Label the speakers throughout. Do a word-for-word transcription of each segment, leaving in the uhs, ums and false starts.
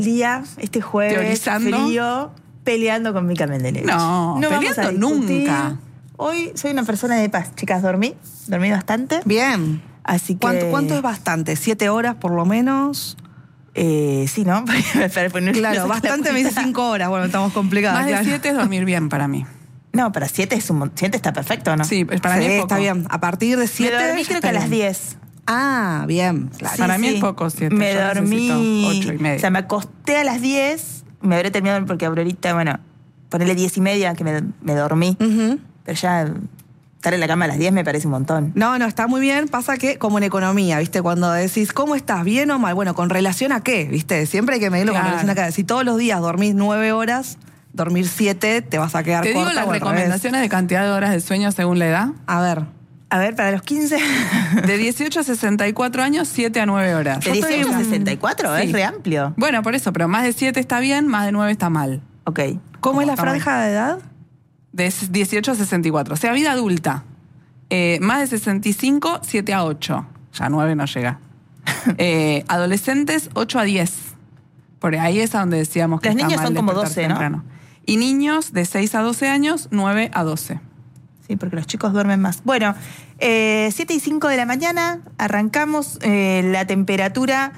Speaker 1: día, este jueves,
Speaker 2: Teorizando.
Speaker 1: frío, peleando con mi camión de leche.
Speaker 2: No,
Speaker 1: no vamos
Speaker 2: peleando
Speaker 1: a discutir.
Speaker 2: nunca.
Speaker 1: Hoy soy una persona de paz. Chicas, dormí, dormí bastante.
Speaker 3: Bien.
Speaker 1: Así que...
Speaker 3: ¿Cuánto, ¿Cuánto es bastante? ¿Siete horas por lo menos?
Speaker 1: Eh, sí, ¿no?
Speaker 3: Claro, bastante me dice cinco horas. Bueno, estamos complicadas.
Speaker 2: Más de
Speaker 3: claro.
Speaker 2: siete es dormir bien para mí.
Speaker 1: No, para siete es un mon- siete está perfecto, ¿no?
Speaker 2: Sí, para
Speaker 3: Sí,
Speaker 2: mí es poco.
Speaker 3: está bien. A partir de
Speaker 1: Me
Speaker 3: siete.
Speaker 1: dormí creo que a las diez.
Speaker 3: Ah, bien. Claro.
Speaker 2: Para mí es poco siete,
Speaker 1: Me
Speaker 2: yo
Speaker 1: dormí...
Speaker 2: necesito ocho y media.
Speaker 1: O sea, me acosté a las diez. Me habré terminado porque Aurorita, bueno, ponele diez y media que me, me dormí.
Speaker 3: Ujú.
Speaker 1: Pero ya estar en la cama a las diez me parece un montón.
Speaker 3: No, no, está muy bien. Pasa que, como en economía, ¿viste? Cuando decís, ¿cómo estás? ¿Bien o mal? Bueno, ¿con relación a qué? ¿Viste? Siempre hay que medirlo
Speaker 2: Claro.
Speaker 3: con relación a qué. Si todos los días dormís nueve horas, dormir siete, te vas a quedar
Speaker 2: Te digo
Speaker 3: corta
Speaker 2: las
Speaker 3: o al revés.
Speaker 2: recomendaciones de cantidad de horas de sueño según la edad.
Speaker 3: A ver.
Speaker 1: A ver, para los quince...
Speaker 2: De dieciocho a sesenta y cuatro años, siete a nueve horas.
Speaker 1: De dieciocho a sesenta y cuatro,
Speaker 2: Sí.
Speaker 1: es re amplio.
Speaker 2: Bueno, por eso, pero más de siete está bien, más de nueve está mal.
Speaker 1: Ok.
Speaker 3: ¿Cómo es la
Speaker 2: está
Speaker 3: franja de edad?
Speaker 2: De dieciocho a sesenta y cuatro. O sea, vida adulta. Eh, más de sesenta y cinco, siete a ocho. Ya nueve no llega. Eh, adolescentes, ocho a diez. Por ahí es a donde decíamos que
Speaker 1: Los
Speaker 2: está
Speaker 1: niños
Speaker 2: mal
Speaker 1: son como
Speaker 2: despertar
Speaker 1: doce, ¿no?
Speaker 2: temprano. Y niños de seis a doce años, nueve a doce.
Speaker 1: Sí, porque los chicos duermen más. Bueno, eh, siete y cinco de la mañana, arrancamos. Eh, la temperatura,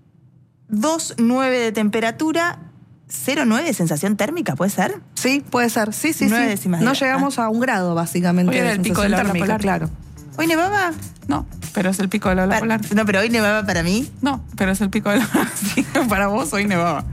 Speaker 1: dos nueve de temperatura, cero nueve de sensación térmica, ¿puede ser?
Speaker 3: Sí, puede ser. Sí, sí,
Speaker 1: Nueve
Speaker 3: sí.
Speaker 1: décimas de
Speaker 3: No
Speaker 1: grado.
Speaker 3: llegamos a un grado, básicamente.
Speaker 2: Hoy era
Speaker 3: de
Speaker 2: el pico de la
Speaker 3: sensación
Speaker 2: ola
Speaker 3: térmica,
Speaker 2: polar.
Speaker 3: claro.
Speaker 1: ¿Hoy nevaba?
Speaker 2: No, pero es el pico de la ola
Speaker 1: Para-
Speaker 2: polar.
Speaker 1: no, pero hoy nevaba para mí.
Speaker 2: No, pero es el pico de la ola. Sí, para vos hoy nevaba.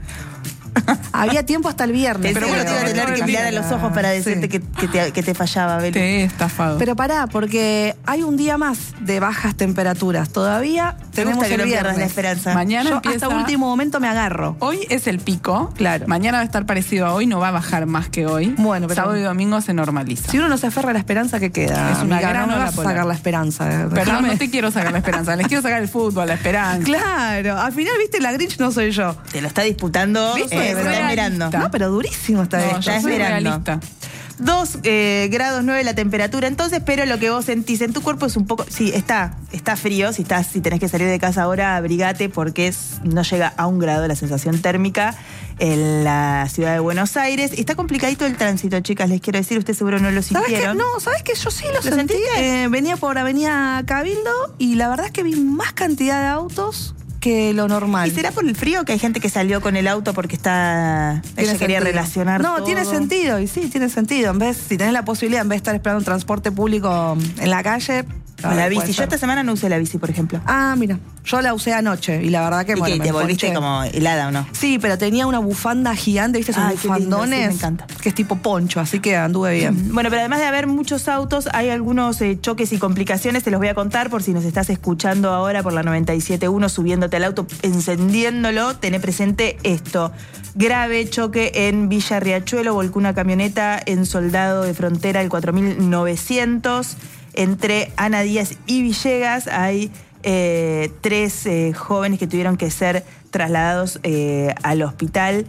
Speaker 3: Había tiempo hasta el viernes.
Speaker 1: Pero bueno, te iba a tener que mirar a los ojos para decirte
Speaker 3: Sí.
Speaker 1: que, que te, que te fallaba, Beli.
Speaker 2: Te he estafado.
Speaker 3: Pero pará, porque hay un día más de bajas temperaturas. Todavía
Speaker 1: Me
Speaker 3: tenemos
Speaker 1: gusta que
Speaker 3: el
Speaker 1: no pierdas la
Speaker 3: viernes.
Speaker 1: esperanza.
Speaker 2: Mañana
Speaker 3: Yo
Speaker 2: empieza...
Speaker 3: hasta último momento me agarro.
Speaker 2: Hoy es el pico.
Speaker 3: Claro.
Speaker 2: Mañana va a estar parecido a hoy, no va a bajar más que hoy.
Speaker 3: Bueno, pero-
Speaker 2: Sábado y domingo se normaliza.
Speaker 3: Si uno no se aferra a la esperanza, ¿qué queda?
Speaker 2: Es una
Speaker 3: amiga?
Speaker 2: gran
Speaker 3: no me
Speaker 2: ola
Speaker 3: vas a
Speaker 2: polar.
Speaker 3: sacar la esperanza.
Speaker 2: Perdón,
Speaker 3: Déjame.
Speaker 2: no te quiero sacar la esperanza, les quiero sacar el fútbol, la esperanza.
Speaker 3: Claro, al final, viste, la Grinch no soy yo.
Speaker 1: Te lo está disputando,
Speaker 2: ¿Viste?
Speaker 1: eh,
Speaker 2: Es
Speaker 1: me está
Speaker 2: realista.
Speaker 1: mirando.
Speaker 3: No, pero durísimo está
Speaker 2: No,
Speaker 3: esto.
Speaker 1: está
Speaker 2: yo soy
Speaker 1: esperando.
Speaker 2: realista.
Speaker 1: Dos eh, grados nueve la temperatura, entonces, pero lo que vos sentís en tu cuerpo es un poco... Sí, está, está frío, si, estás, si tenés que salir de casa ahora, abrigate porque es, no llega a un grado la sensación térmica en la ciudad de Buenos Aires. Está complicadito el tránsito, chicas, les quiero decir, ustedes seguro no lo
Speaker 3: ¿Sabes qué?
Speaker 1: sintieron.
Speaker 3: No, ¿sabes qué? Yo sí lo,
Speaker 1: ¿Lo
Speaker 3: sentí.
Speaker 1: sentiste?
Speaker 3: Eh, venía por Avenida Cabildo y la verdad es que vi más cantidad de autos que lo normal.
Speaker 1: ¿Y será por el frío que hay gente que salió con el auto porque está...
Speaker 3: Tiene
Speaker 1: Ella quería
Speaker 3: sentido.
Speaker 1: relacionar
Speaker 3: No,
Speaker 1: todo?
Speaker 3: tiene sentido, y sí, tiene sentido. En vez, si tenés la posibilidad, en vez de estar esperando un transporte público en la calle...
Speaker 1: O la
Speaker 3: puede
Speaker 1: bici. Yo
Speaker 3: ser.
Speaker 1: esta semana no usé la bici, por ejemplo.
Speaker 3: Ah, mira, yo la usé anoche y la verdad que...
Speaker 1: ¿Y
Speaker 3: bueno,
Speaker 1: que
Speaker 3: me
Speaker 1: te volviste
Speaker 3: ponché.
Speaker 1: como helada o no?
Speaker 3: Sí, pero tenía una bufanda gigante, ¿viste? Esos
Speaker 1: Ay, qué lindo,
Speaker 3: bufandones.
Speaker 1: sí, me encanta.
Speaker 3: Que es tipo poncho, así que anduve bien.
Speaker 1: Bueno, pero además de haber muchos autos, hay algunos eh, choques y complicaciones. Te los voy a contar por si nos estás escuchando ahora por la noventa y siete punto uno, subiéndote al auto, encendiéndolo. Tené presente esto. Grave choque en Villa Riachuelo, volcó una camioneta en Soldado de Frontera, el cuatro mil novecientos. Entre Ana Díaz y Villegas hay eh, tres eh, jóvenes que tuvieron que ser trasladados eh, al hospital.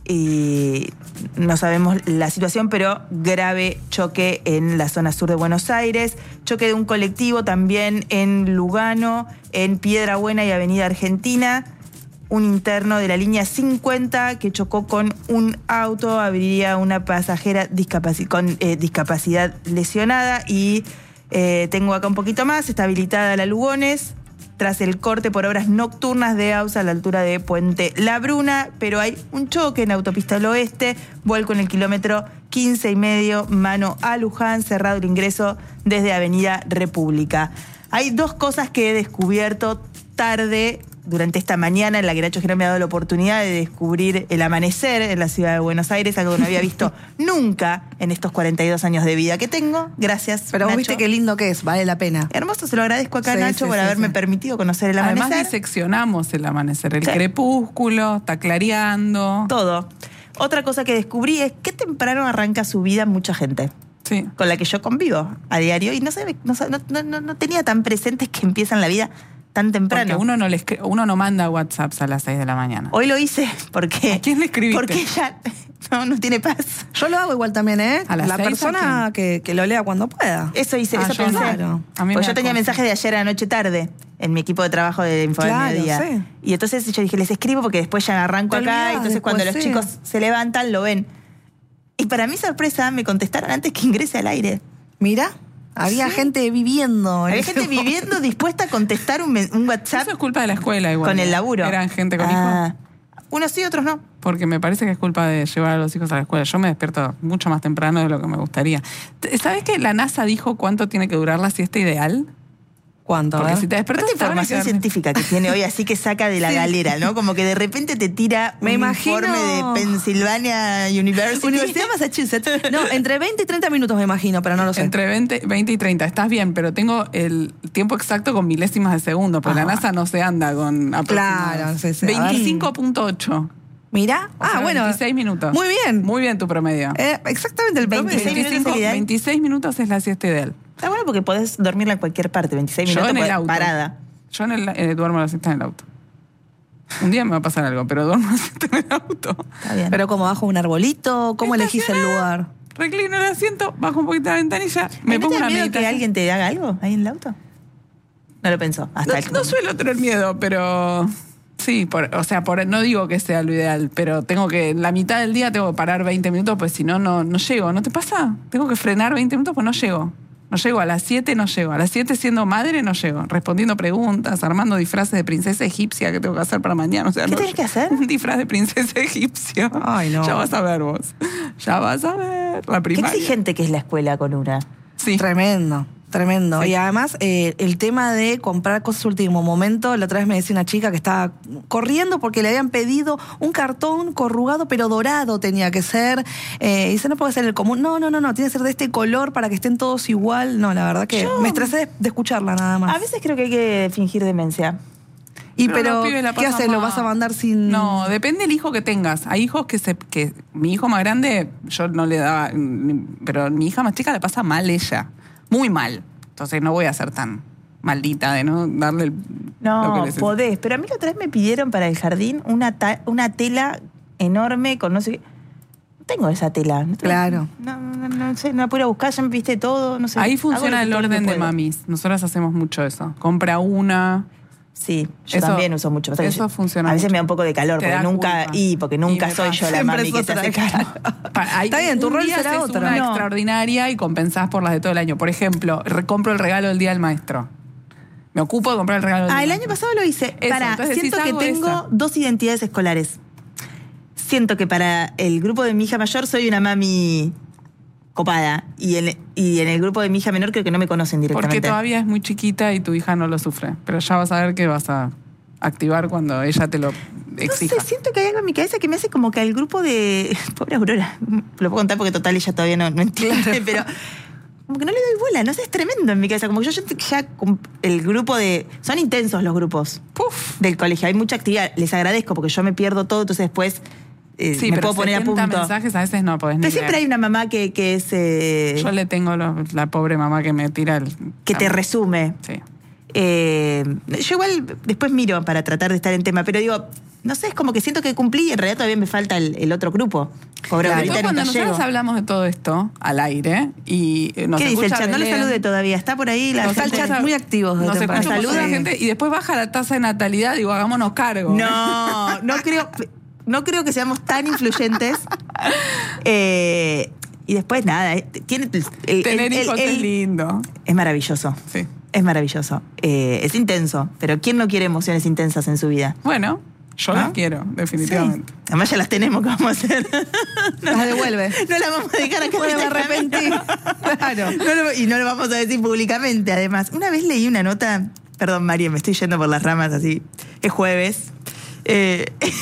Speaker 1: Y no sabemos la situación, pero grave choque en la zona sur de Buenos Aires. Choque de un colectivo también en Lugano, en Piedrabuena y Avenida Argentina. Un interno de la línea cincuenta que chocó con un auto, habría una pasajera discapaci- con eh, discapacidad lesionada. Y eh, tengo acá un poquito más, está habilitada la Lugones, tras el corte por obras nocturnas de AUSA a la altura de Puente La Bruna, pero hay un choque en Autopista del Oeste, vuelco en el kilómetro quince y medio, mano a Luján, cerrado el ingreso desde Avenida República. Hay dos cosas que he descubierto tarde durante esta mañana en la que Nacho Girón me ha dado la oportunidad de descubrir el amanecer en la ciudad de Buenos Aires, algo que no había visto nunca en estos cuarenta y dos años de vida que tengo. Gracias,
Speaker 3: Pero vos
Speaker 1: Nacho.
Speaker 3: viste qué lindo que es, vale la pena.
Speaker 1: Hermoso, se lo agradezco acá,
Speaker 3: Sí,
Speaker 1: Nacho,
Speaker 3: sí,
Speaker 1: por
Speaker 3: sí,
Speaker 1: haberme
Speaker 3: sí.
Speaker 1: permitido conocer el amanecer.
Speaker 2: Además diseccionamos el amanecer, el
Speaker 1: Sí.
Speaker 2: crepúsculo, está clareando.
Speaker 1: Todo. Otra cosa que descubrí es qué temprano arranca su vida mucha gente
Speaker 2: Sí.
Speaker 1: con la que yo convivo a diario y no, sé, no, sé- no, no- no tenía tan presentes que empiezan la vida tan temprano.
Speaker 2: Porque uno no, le escri- uno no manda WhatsApps a las seis de la mañana.
Speaker 1: Hoy lo hice porque...
Speaker 2: ¿A quién le escribiste?
Speaker 1: Porque ella no, no tiene paz.
Speaker 3: Yo lo hago igual también, ¿eh?
Speaker 2: ¿A las
Speaker 3: La
Speaker 2: seis
Speaker 3: persona que, que lo lea cuando pueda.
Speaker 1: Eso hice,
Speaker 2: Ah,
Speaker 1: eso
Speaker 2: yo
Speaker 1: pensé.
Speaker 3: claro.
Speaker 2: A mí me
Speaker 1: Pues
Speaker 2: da
Speaker 1: yo tenía
Speaker 2: cosa.
Speaker 1: mensajes de ayer anoche tarde en mi equipo de trabajo de Info del
Speaker 3: Claro,
Speaker 1: Mediodía.
Speaker 3: sí.
Speaker 1: Y entonces yo dije, les escribo porque después ya arranco
Speaker 3: Te
Speaker 1: acá.
Speaker 3: olvidás
Speaker 1: Entonces
Speaker 3: después,
Speaker 1: cuando los
Speaker 3: sí.
Speaker 1: chicos se levantan, lo ven. Y para mi sorpresa, me contestaron antes que ingrese al aire.
Speaker 3: Mira, había
Speaker 1: Sí.
Speaker 3: gente viviendo. en
Speaker 1: Había
Speaker 3: ese
Speaker 1: gente
Speaker 3: momento.
Speaker 1: viviendo dispuesta a contestar un, men- un WhatsApp
Speaker 2: Eso es culpa de la escuela igual.
Speaker 1: con el laburo.
Speaker 2: Eran gente con
Speaker 1: Ah.
Speaker 2: hijos.
Speaker 1: Unos sí, otros no.
Speaker 2: Porque me parece que es culpa de llevar a los hijos a la escuela. Yo me despierto mucho más temprano de lo que me gustaría. ¿Sabes que la NASA dijo cuánto tiene que durar la siesta ideal?
Speaker 3: ¿Cuánto?
Speaker 2: Porque
Speaker 3: eh?
Speaker 2: si te despertas
Speaker 1: Tanta
Speaker 2: ahora,
Speaker 1: información
Speaker 2: quedarte-
Speaker 1: científica que tiene hoy, así que saca de la
Speaker 3: Sí.
Speaker 1: galera, ¿no? Como que de repente te tira
Speaker 3: Me
Speaker 1: un
Speaker 3: imagino-
Speaker 1: informe de Pennsylvania University.
Speaker 3: Universidad de Massachusetts. No, entre veinte y treinta minutos me imagino, pero no lo sé.
Speaker 2: Entre veinte, veinte y treinta. Estás bien, pero tengo el tiempo exacto con milésimas de segundo, porque
Speaker 3: Ah.
Speaker 2: la NASA no se anda con aproximados.
Speaker 3: Claro, sí, sí. A ver.
Speaker 2: veinticinco punto ocho.
Speaker 3: Mira.
Speaker 2: O
Speaker 3: Ah,
Speaker 2: sea,
Speaker 3: bueno.
Speaker 2: veintiséis minutos.
Speaker 3: Muy bien.
Speaker 2: Muy bien tu promedio.
Speaker 3: Eh, exactamente el promedio.
Speaker 1: veintiséis minutos
Speaker 2: veinticinco,
Speaker 1: es ideal.
Speaker 2: veintiséis minutos es la siesta ideal.
Speaker 1: Está bueno porque podés dormirla en cualquier parte, veintiséis
Speaker 2: Yo
Speaker 1: minutos
Speaker 2: en el
Speaker 1: podés-
Speaker 2: auto.
Speaker 1: parada.
Speaker 2: Yo en el, eh, duermo la siesta en el auto. Un día me va a pasar algo, pero duermo la siesta en el auto.
Speaker 1: Está bien.
Speaker 3: Pero como bajo un arbolito, ¿cómo elegís el lugar?
Speaker 2: Reclino el asiento, bajo un poquito la ventanilla, me
Speaker 1: ¿No
Speaker 2: pongo
Speaker 1: te da
Speaker 2: una
Speaker 1: miedo que
Speaker 2: meditación.
Speaker 1: alguien te haga algo ahí en el auto? No lo pensó. Hasta
Speaker 2: No,
Speaker 1: el
Speaker 2: no suelo tener miedo, pero sí, por, o sea, por, no digo que sea lo ideal, pero tengo que, la mitad del día tengo que parar veinte minutos, pues si no, no no llego. ¿No te pasa? Tengo que frenar veinte minutos, pues no llego. No llego, a las siete no llego. A las siete siendo madre no llego. Respondiendo preguntas, armando disfraces de princesa egipcia que tengo que hacer para mañana. O sea,
Speaker 1: ¿Qué
Speaker 2: no-
Speaker 1: tenés que hacer?
Speaker 2: Un disfraz de princesa egipcia.
Speaker 3: Ay, no.
Speaker 2: Ya vas a ver vos. Ya vas a ver. La
Speaker 1: Qué
Speaker 2: primaria.
Speaker 1: exigente que es la escuela con una.
Speaker 2: Sí.
Speaker 3: Tremendo, tremendo.
Speaker 2: Sí.
Speaker 3: Y además, eh, el tema de comprar cosas último momento, la otra vez me decía una chica que estaba corriendo porque le habían pedido un cartón corrugado, pero dorado tenía que ser. Eh, y dice, no puede ser el común. No, no, no, no, tiene que ser de este color para que estén todos igual. No, la verdad que
Speaker 1: Yo-
Speaker 3: me estresé de, de escucharla nada más.
Speaker 1: A veces creo que hay que fingir demencia.
Speaker 3: y
Speaker 2: Pero
Speaker 3: pero,
Speaker 2: los pibes la
Speaker 3: ¿qué
Speaker 2: pasan
Speaker 3: haces? ¿Lo
Speaker 2: mal.
Speaker 3: vas a mandar sin...?
Speaker 2: No, depende del hijo que tengas. Hay hijos que se... que mi hijo más grande, yo no le daba... ni- Pero mi hija más chica le pasa mal ella. Muy mal. Entonces no voy a ser tan maldita de no darle el, lo que
Speaker 1: No,
Speaker 2: necesita.
Speaker 1: podés. Pero a mí la otra vez me pidieron para el jardín una, ta- una tela enorme con no sé qué. No tengo esa tela. No tengo-
Speaker 3: Claro.
Speaker 1: No, no, no sé, no la puedo ir a buscar, ya me viste todo, no sé.
Speaker 2: Ahí
Speaker 1: Hago
Speaker 2: funciona
Speaker 1: lo que-
Speaker 2: el
Speaker 1: todo lo que
Speaker 2: orden de
Speaker 1: puedo.
Speaker 2: mamis. Nosotras hacemos mucho eso. Compra una...
Speaker 1: Sí, yo
Speaker 2: Eso-
Speaker 1: también uso mucho. Pasa que
Speaker 2: eso
Speaker 1: yo-
Speaker 2: funciona
Speaker 1: A veces
Speaker 2: mucho.
Speaker 1: me da un poco de calor,
Speaker 2: Te
Speaker 1: porque
Speaker 2: da
Speaker 1: nunca,
Speaker 2: culpa.
Speaker 1: y porque
Speaker 2: Y
Speaker 1: nunca
Speaker 2: me
Speaker 1: soy
Speaker 2: pasa.
Speaker 1: yo la
Speaker 3: Siempre
Speaker 1: mami que
Speaker 3: sos
Speaker 1: se hace
Speaker 3: otra.
Speaker 1: cargo.
Speaker 2: Pa- hay-
Speaker 3: Está bien, tu
Speaker 2: un
Speaker 3: rol
Speaker 2: día
Speaker 3: será
Speaker 2: haces
Speaker 3: otro.
Speaker 2: una
Speaker 1: No.
Speaker 2: extraordinaria y compensás por las de todo el año. Por ejemplo, re- compro el regalo del Día del Maestro. Me ocupo de comprar el regalo del
Speaker 1: Ah,
Speaker 2: Día
Speaker 1: el
Speaker 2: del
Speaker 1: año
Speaker 2: Maestro.
Speaker 1: pasado lo hice.
Speaker 2: Eso,
Speaker 1: Para,
Speaker 2: entonces
Speaker 1: siento
Speaker 2: decís,
Speaker 1: que
Speaker 2: hago
Speaker 1: tengo
Speaker 2: esa.
Speaker 1: dos identidades escolares. Siento que para el grupo de mi hija mayor soy una mami copada. Y en, y en el grupo de mi hija menor creo que no me conocen directamente.
Speaker 2: Porque todavía es muy chiquita y tu hija no lo sufre. Pero ya vas a ver que vas a activar cuando ella te lo exija.
Speaker 1: No sé, siento que hay algo en mi cabeza que me hace como que al grupo de... Pobre Aurora, lo puedo contar porque total ella todavía no, no entiende, pero como que no le doy bola, no sé, es tremendo en mi cabeza. Como que yo siento que ya con el grupo de... Son intensos los grupos
Speaker 2: Puf.
Speaker 1: del colegio, hay mucha actividad. Les agradezco porque yo me pierdo todo, entonces después eh,
Speaker 2: Sí,
Speaker 1: me
Speaker 2: pero
Speaker 1: puedo poner a
Speaker 2: setenta
Speaker 1: punto.
Speaker 2: mensajes a veces no podés ni
Speaker 1: Pero siempre
Speaker 2: leer.
Speaker 1: hay una mamá que, que es... eh,
Speaker 2: Yo le tengo lo- la pobre mamá que me tira el...
Speaker 1: que te
Speaker 2: la-
Speaker 1: resume.
Speaker 2: Sí.
Speaker 1: Eh, yo igual después miro para tratar de estar en tema, pero digo, no sé, es como que siento que cumplí y en realidad todavía me falta el, el otro grupo. Pobre
Speaker 3: Claro.
Speaker 1: Aurorita,
Speaker 2: Después cuando
Speaker 1: nunca llego.
Speaker 2: nosotros hablamos de todo esto al aire y eh, nos
Speaker 1: ¿Qué dice el
Speaker 2: escucha
Speaker 1: chat? No le
Speaker 2: Belén,
Speaker 1: salude todavía, está por ahí la
Speaker 2: nos
Speaker 3: Está el
Speaker 1: gente.
Speaker 3: chat muy activos de
Speaker 2: Nos
Speaker 3: temprano.
Speaker 2: escucha un montón de
Speaker 1: Saluda.
Speaker 2: gente y después baja la tasa de natalidad, digo, hagámonos cargo.
Speaker 1: No, no creo, no creo que seamos tan influyentes. Eh, y después nada, eh, tiene el- el-
Speaker 2: Tener
Speaker 1: el-
Speaker 2: hijos
Speaker 1: el-
Speaker 2: es lindo.
Speaker 1: es maravilloso.
Speaker 2: Sí.
Speaker 1: Es maravilloso. Eh, es intenso, pero ¿quién no quiere emociones intensas en su vida?
Speaker 2: Bueno, yo
Speaker 1: ¿Ah?
Speaker 2: las quiero, definitivamente.
Speaker 1: Sí. Además ya las tenemos, ¿qué vamos a hacer?
Speaker 3: Las devuelve.
Speaker 1: No las vamos a dejar acá.
Speaker 3: Puede
Speaker 1: en este
Speaker 3: arrepentir.
Speaker 1: camino.
Speaker 3: Claro.
Speaker 1: No lo- y no lo vamos a decir públicamente, además. Una vez leí una nota, perdón, María, me estoy yendo por las ramas así, es jueves. Eh,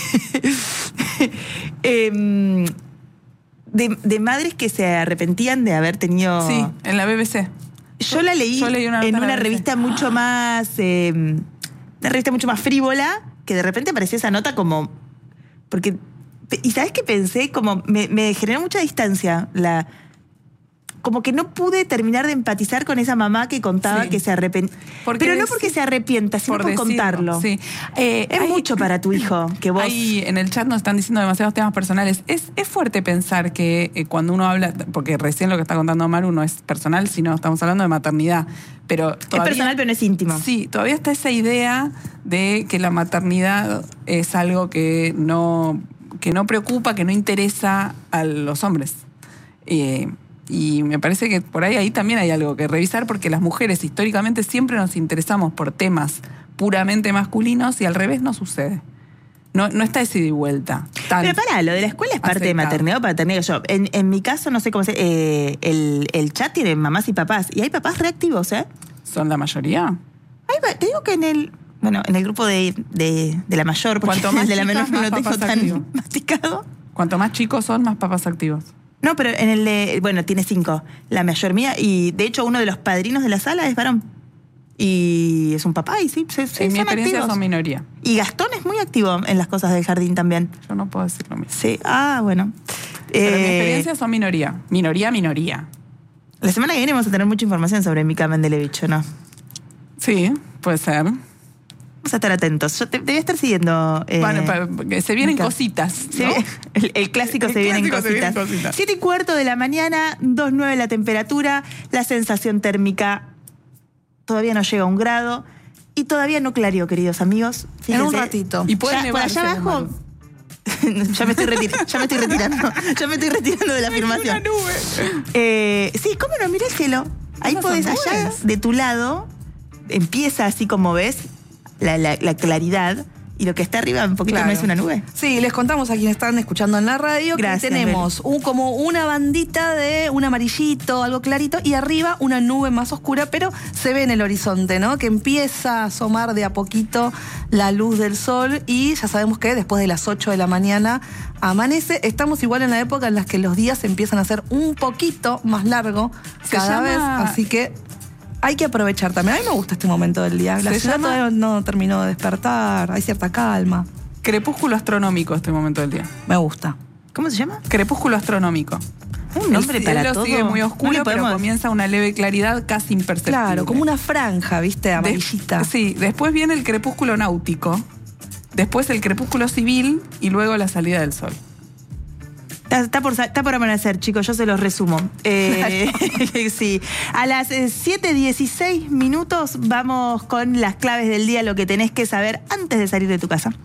Speaker 1: em, de, de madres que se arrepentían de haber tenido...
Speaker 2: Sí, en la B B C.
Speaker 1: Yo la leí,
Speaker 2: Yo leí una nota
Speaker 1: en
Speaker 2: en la
Speaker 1: una
Speaker 2: B B C.
Speaker 1: revista mucho más... eh, una revista mucho más frívola, que de repente apareció esa nota como... Porque... ¿Y sabes qué pensé? Como me, me generó mucha distancia la... como que no pude terminar de empatizar con esa mamá que contaba
Speaker 2: Sí.
Speaker 1: que se arrepiente.
Speaker 2: Porque
Speaker 1: Pero no
Speaker 2: decir-
Speaker 1: porque se arrepienta, sino por,
Speaker 2: por decirlo,
Speaker 1: contarlo.
Speaker 2: sí. Eh,
Speaker 1: es
Speaker 2: hay-
Speaker 1: mucho para tu hijo que vos...
Speaker 2: Ahí en el chat nos están diciendo demasiados temas personales. Es, es fuerte pensar que eh, cuando uno habla, porque recién lo que está contando Maru no es personal, sino estamos hablando de maternidad. Pero
Speaker 1: es
Speaker 2: todavía,
Speaker 1: personal, pero no es íntimo.
Speaker 2: Sí, todavía está esa idea de que la maternidad es algo que no, que no preocupa, que no interesa a los hombres. Eh, y me parece que por ahí, ahí también hay algo que revisar, porque las mujeres históricamente siempre nos interesamos por temas puramente masculinos y al revés no sucede. No, no está ese ida y vuelta. tan
Speaker 1: Pero pará, lo de la escuela es parte de
Speaker 2: aceptado.
Speaker 1: maternidad o paternidad. Yo, en, en mi caso, no sé cómo se... Eh, el, el chat tiene mamás y papás. Y hay papás reactivos, ¿eh?
Speaker 2: ¿Son la mayoría?
Speaker 1: Ay, va- te digo que en el... Bueno, en el grupo de, de, de la mayor, porque
Speaker 2: Cuanto más
Speaker 1: el de la
Speaker 2: chicas,
Speaker 1: menor no
Speaker 2: más
Speaker 1: lo tengo
Speaker 2: papás
Speaker 1: tan
Speaker 2: activos.
Speaker 1: masticado.
Speaker 2: Cuanto más chicos son, más papás activos.
Speaker 1: No, pero en el de... Bueno, tiene cinco. La mayor mía. Y de hecho, uno de los padrinos de la sala es varón. Y es un papá y sí, se, se-
Speaker 2: en mi
Speaker 1: son
Speaker 2: experiencia
Speaker 1: activos.
Speaker 2: son minoría.
Speaker 1: Y Gastón es muy activo en las cosas del jardín también.
Speaker 2: Yo no puedo decir lo mismo.
Speaker 1: Sí, ah, bueno.
Speaker 2: Pero en mi
Speaker 1: Eh,
Speaker 2: experiencia son minoría. Minoría, minoría.
Speaker 1: La semana que viene vamos a tener mucha información sobre Mika Mendelevich, ¿o no?
Speaker 2: Sí, puede ser.
Speaker 1: Vamos a estar atentos. Yo te, te voy a estar siguiendo. eh,
Speaker 2: bueno, pa- porque se vienen
Speaker 1: Mika.
Speaker 2: cositas,
Speaker 1: Sí,
Speaker 2: ¿no?
Speaker 1: el, el clásico
Speaker 2: El
Speaker 1: se vienen
Speaker 2: clásico se
Speaker 1: cositas.
Speaker 2: vienen cositas.
Speaker 1: Siete y cuarto de la mañana, dos nueve la temperatura, la sensación térmica todavía no llega a un grado y todavía no clareó, queridos amigos.
Speaker 3: En un
Speaker 1: Fíjense.
Speaker 3: ratito.
Speaker 2: Y puede
Speaker 1: Ya, por
Speaker 2: nevar,
Speaker 1: allá
Speaker 2: según
Speaker 1: abajo. ya, me estoy retir- ya me estoy retirando. Ya me estoy retirando de la afirmación.
Speaker 2: Una nube.
Speaker 1: Eh, sí, ¿cómo no? Mirá el cielo. Ahí
Speaker 2: Esas
Speaker 1: podés,
Speaker 2: son
Speaker 1: allá
Speaker 2: nubes.
Speaker 1: de tu lado, empieza así como ves la, la- la claridad y lo que está arriba un poquito
Speaker 3: Claro.
Speaker 1: no es una nube.
Speaker 3: Sí, les contamos a quienes están escuchando en la radio
Speaker 1: Gracias,
Speaker 3: que tenemos un, como una bandita de un amarillito, algo clarito, y arriba una nube más oscura, pero se ve en el horizonte, ¿no? Que empieza a asomar de a poquito la luz del sol y ya sabemos que después de las ocho de la mañana amanece. Estamos igual en la época en la que los días empiezan a ser un poquito más largos
Speaker 2: Se
Speaker 3: cada
Speaker 2: llama-
Speaker 3: vez, así que hay que aprovechar también. A mí me gusta este momento del día. La
Speaker 2: Se
Speaker 3: ciudad
Speaker 2: llama-
Speaker 3: todavía no terminó de despertar, hay cierta calma.
Speaker 2: Crepúsculo astronómico este momento del día.
Speaker 3: Me gusta.
Speaker 1: ¿Cómo se llama?
Speaker 2: Crepúsculo astronómico.
Speaker 1: Un nombre
Speaker 2: el
Speaker 1: para
Speaker 2: cielo
Speaker 1: todo.
Speaker 2: sigue muy
Speaker 1: No
Speaker 2: oscuro,
Speaker 1: le
Speaker 2: pero
Speaker 1: podemos-
Speaker 2: comienza una leve claridad casi imperceptible.
Speaker 3: Claro, como una franja, ¿viste?
Speaker 2: De-
Speaker 3: Amarillita.
Speaker 2: sí, después viene el crepúsculo náutico, después el crepúsculo civil y luego la salida del sol.
Speaker 1: Está, está por, sa- está por amanecer, chicos, yo se los resumo. Eh, sí. A las eh, siete dieciséis minutos vamos con las claves del día, lo que tenés que saber antes de salir de tu casa.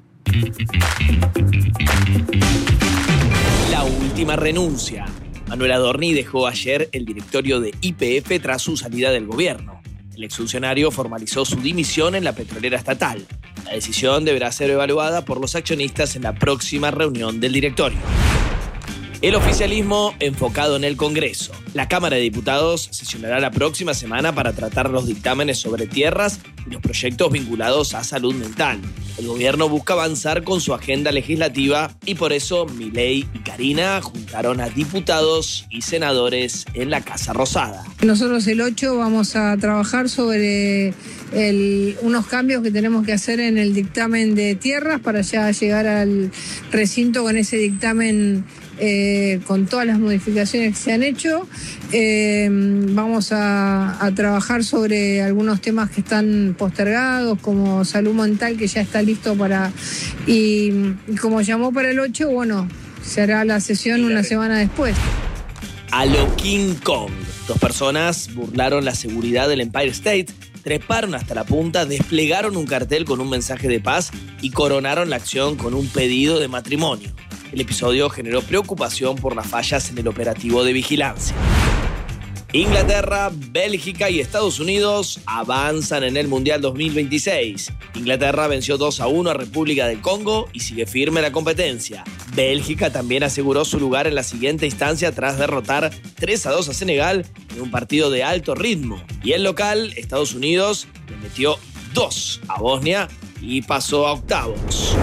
Speaker 4: La última renuncia. Manuel Adorni dejó ayer el directorio de Y P F tras su salida del gobierno. El exfuncionario formalizó su dimisión en la petrolera estatal. La decisión deberá ser evaluada por los accionistas en la próxima reunión del directorio. El oficialismo enfocado en el Congreso. La Cámara de Diputados sesionará la próxima semana para tratar los dictámenes sobre tierras y los proyectos vinculados a salud mental. El gobierno busca avanzar con su agenda legislativa y por eso Milei y Karina juntaron a diputados y senadores en la Casa Rosada.
Speaker 5: Nosotros el ocho vamos a trabajar sobre el- unos cambios que tenemos que hacer en el dictamen de tierras para ya llegar al recinto con ese dictamen eh, con todas las modificaciones que se han hecho. Eh, vamos a, a trabajar sobre algunos temas que están postergados, como salud mental, que ya está listo para... Y, y como llamó para el ocho, bueno, se hará la sesión una semana después.
Speaker 4: A lo King Kong. Dos personas burlaron la seguridad del Empire State, treparon hasta la punta, desplegaron un cartel con un mensaje de paz y coronaron la acción con un pedido de matrimonio. El episodio generó preocupación por las fallas en el operativo de vigilancia. Inglaterra, Bélgica y Estados Unidos avanzan en el Mundial dos mil veintiséis. Inglaterra venció dos a uno a República del Congo y sigue firme la competencia. Bélgica también aseguró su lugar en la siguiente instancia tras derrotar tres a dos a Senegal en un partido de alto ritmo. Y el local, Estados Unidos, le metió dos a Bosnia y pasó a octavos.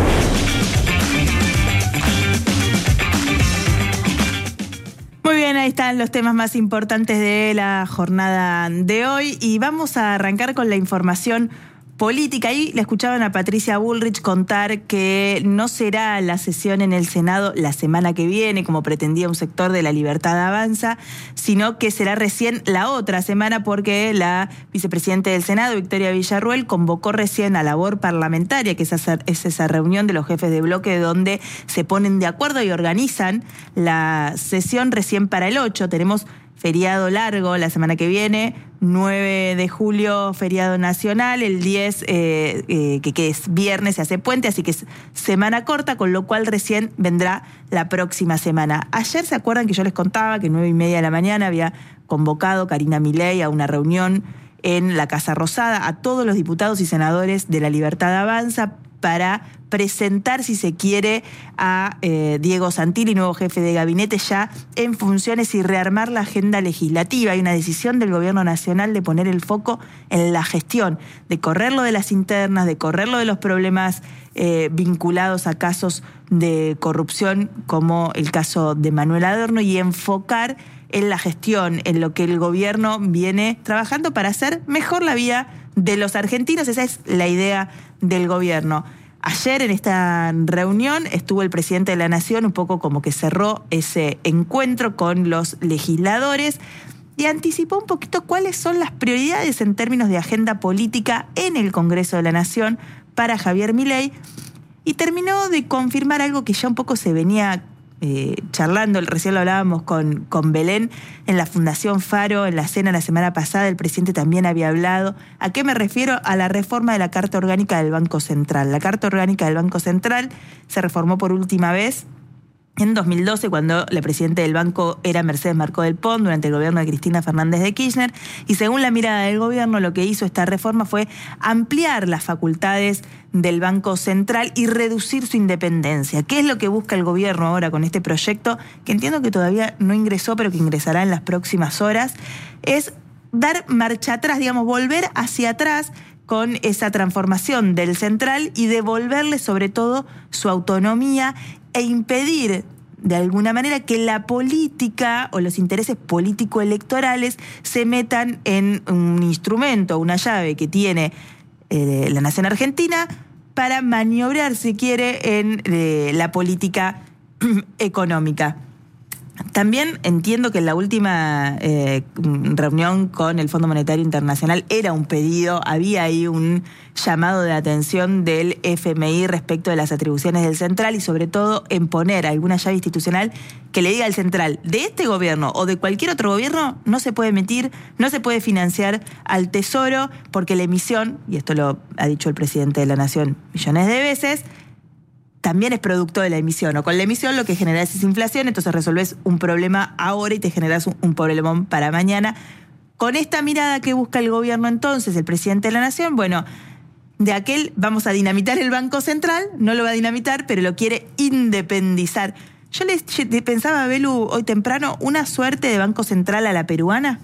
Speaker 1: Muy bien, ahí están los temas más importantes de la jornada de hoy y vamos a arrancar con la información política. Ahí le escuchaban a Patricia Bullrich contar que no será la sesión en el Senado la semana que viene, como pretendía un sector de La Libertad Avanza, sino que será recién la otra semana, porque la vicepresidenta del Senado, Victoria Villarruel, convocó recién a labor parlamentaria, que es esa, es esa reunión de los jefes de bloque donde se ponen de acuerdo y organizan la sesión recién para el ocho. Tenemos feriado largo la semana que viene, nueve de julio, feriado nacional, el diez, eh, eh, que, que es viernes, se hace puente, así que es semana corta, con lo cual recién vendrá la próxima semana. Ayer, ¿se acuerdan que yo les contaba que nueve y media de la mañana había convocado Karina Milei a una reunión en la Casa Rosada a todos los diputados y senadores de La Libertad Avanza para presentar, si se quiere, a eh, Diego Santilli, nuevo jefe de gabinete, ya en funciones, y rearmar la agenda legislativa? Hay una decisión del Gobierno Nacional de poner el foco en la gestión, de correrlo de las internas, de correrlo de los problemas eh, vinculados a casos de corrupción, como el caso de Manuel Adorno, y enfocar en la gestión, en lo que el gobierno viene trabajando para hacer mejor la vida de los argentinos. Esa es la idea del gobierno. Ayer en esta reunión estuvo el presidente de la Nación, un poco como que cerró ese encuentro con los legisladores y anticipó un poquito cuáles son las prioridades en términos de agenda política en el Congreso de la Nación para Javier Milei, y terminó de confirmar algo que ya un poco se venía Eh, charlando, recién lo hablábamos con, con Belén en la Fundación Faro, en la cena la semana pasada, el presidente también había hablado. ¿A qué me refiero? A la reforma de la Carta Orgánica del Banco Central. La Carta Orgánica del Banco Central se reformó por última vez en dos mil doce, cuando la presidenta del banco era Mercedes Marcó del Pont, durante el gobierno de Cristina Fernández de Kirchner, y según la mirada del gobierno, lo que hizo esta reforma fue ampliar las facultades del Banco Central y reducir su independencia. ¿Qué es lo que busca el gobierno ahora con este proyecto, que entiendo que todavía no ingresó, pero que ingresará en las próximas horas? Es dar marcha atrás, digamos, volver hacia atrás con esa transformación del central y devolverle sobre todo su autonomía e impedir de alguna manera que la política o los intereses político-electorales se metan en un instrumento, una llave que tiene eh, la nación argentina para maniobrar, si quiere, en eh, la política económica. También entiendo que en la última eh, reunión con el Fondo Monetario Internacional era un pedido, había ahí un llamado de atención del F M I respecto de las atribuciones del central, y sobre todo en poner alguna llave institucional que le diga al central, de este gobierno o de cualquier otro gobierno no se puede emitir, no se puede financiar al Tesoro, porque la emisión, y esto lo ha dicho el presidente de la Nación millones de veces, también es producto de la emisión, o con la emisión lo que generás es inflación, entonces resolvés un problema ahora y te generás un, un problemón para mañana. Con esta mirada que busca el gobierno entonces, el presidente de la Nación, bueno, de aquel vamos a dinamitar el Banco Central, no lo va a dinamitar, pero lo quiere independizar. Yo les pensaba, Belu, hoy temprano, una suerte de Banco Central a la peruana.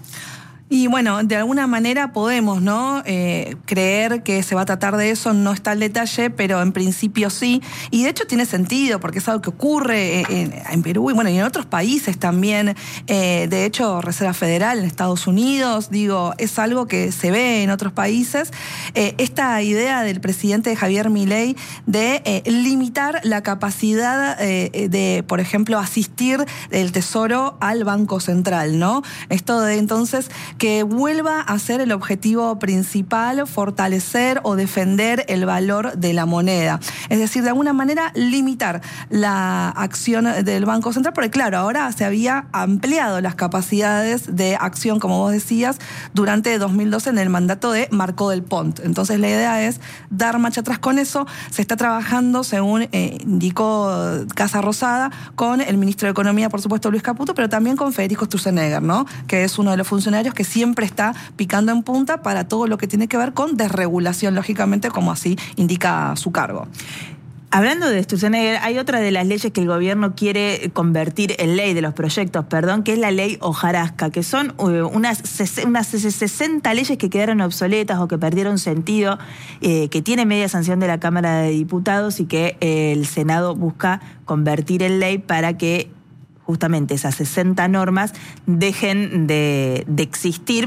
Speaker 3: Y bueno, de alguna manera podemos, ¿no? Eh, creer que se va a tratar de eso, no está el detalle, pero en principio sí. Y de hecho tiene sentido, porque es algo que ocurre en, en Perú y bueno, y en otros países también. Eh, de hecho, Reserva Federal en Estados Unidos, digo, es algo que se ve en otros países. Eh, esta idea del presidente Javier Milei de eh, limitar la capacidad eh, de, por ejemplo, asistir del Tesoro al Banco Central, ¿no? Esto de entonces que vuelva a ser el objetivo principal, fortalecer o defender el valor de la moneda. Es decir, de alguna manera limitar la acción del Banco Central, porque claro, ahora se había ampliado las capacidades de acción, como vos decías, durante dos mil doce en el mandato de Marcó del Pont. Entonces la idea es dar marcha atrás con eso. Se está trabajando, según eh, indicó Casa Rosada, con el ministro de Economía, por supuesto, Luis Caputo, pero también con Federico Sturzenegger, ¿no? Que es uno de los funcionarios que siempre está picando en punta para todo lo que tiene que ver con desregulación, lógicamente, como así indica su cargo.
Speaker 1: Hablando de Sturzenegger, hay otra de las leyes que el gobierno quiere convertir en ley, de los proyectos, perdón, que es la ley hojarasca, que son unas, unas sesenta leyes que quedaron obsoletas o que perdieron sentido, eh, que tiene media sanción de la Cámara de Diputados y que eh, el Senado busca convertir en ley para que justamente esas sesenta normas dejen de, de existir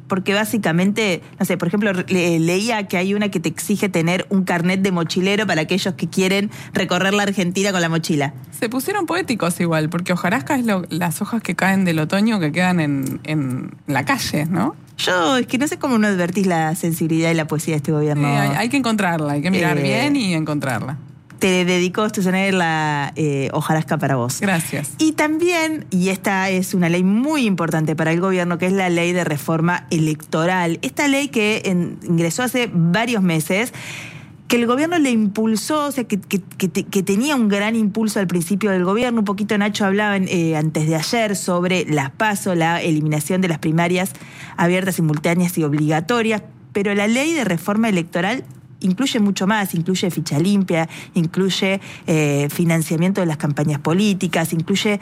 Speaker 1: porque básicamente, no sé, por ejemplo, le, leía que hay una que te exige tener un carnet de mochilero para aquellos que quieren recorrer la Argentina con la mochila.
Speaker 2: Se pusieron poéticos igual, porque hojarasca es lo, las hojas que caen del otoño que quedan en, en la calle, ¿no?
Speaker 1: Yo, es que no sé cómo no advertís la sensibilidad y la poesía de este gobierno.
Speaker 2: Sí, hay, hay que encontrarla, hay que mirar
Speaker 1: Eh,
Speaker 2: bien y encontrarla.
Speaker 1: Te dedicó a sostener la eh, hojarasca para vos.
Speaker 2: Gracias.
Speaker 1: Y también, y esta es una ley muy importante para el gobierno, que es la ley de reforma electoral. Esta ley que en, ingresó hace varios meses, que el gobierno le impulsó, o sea, que, que, que, que tenía un gran impulso al principio del gobierno. Un poquito Nacho hablaba eh, antes de ayer sobre las PASO, la eliminación de las primarias abiertas, simultáneas y obligatorias, pero la ley de reforma electoral incluye mucho más, incluye ficha limpia, incluye eh, financiamiento de las campañas políticas, incluye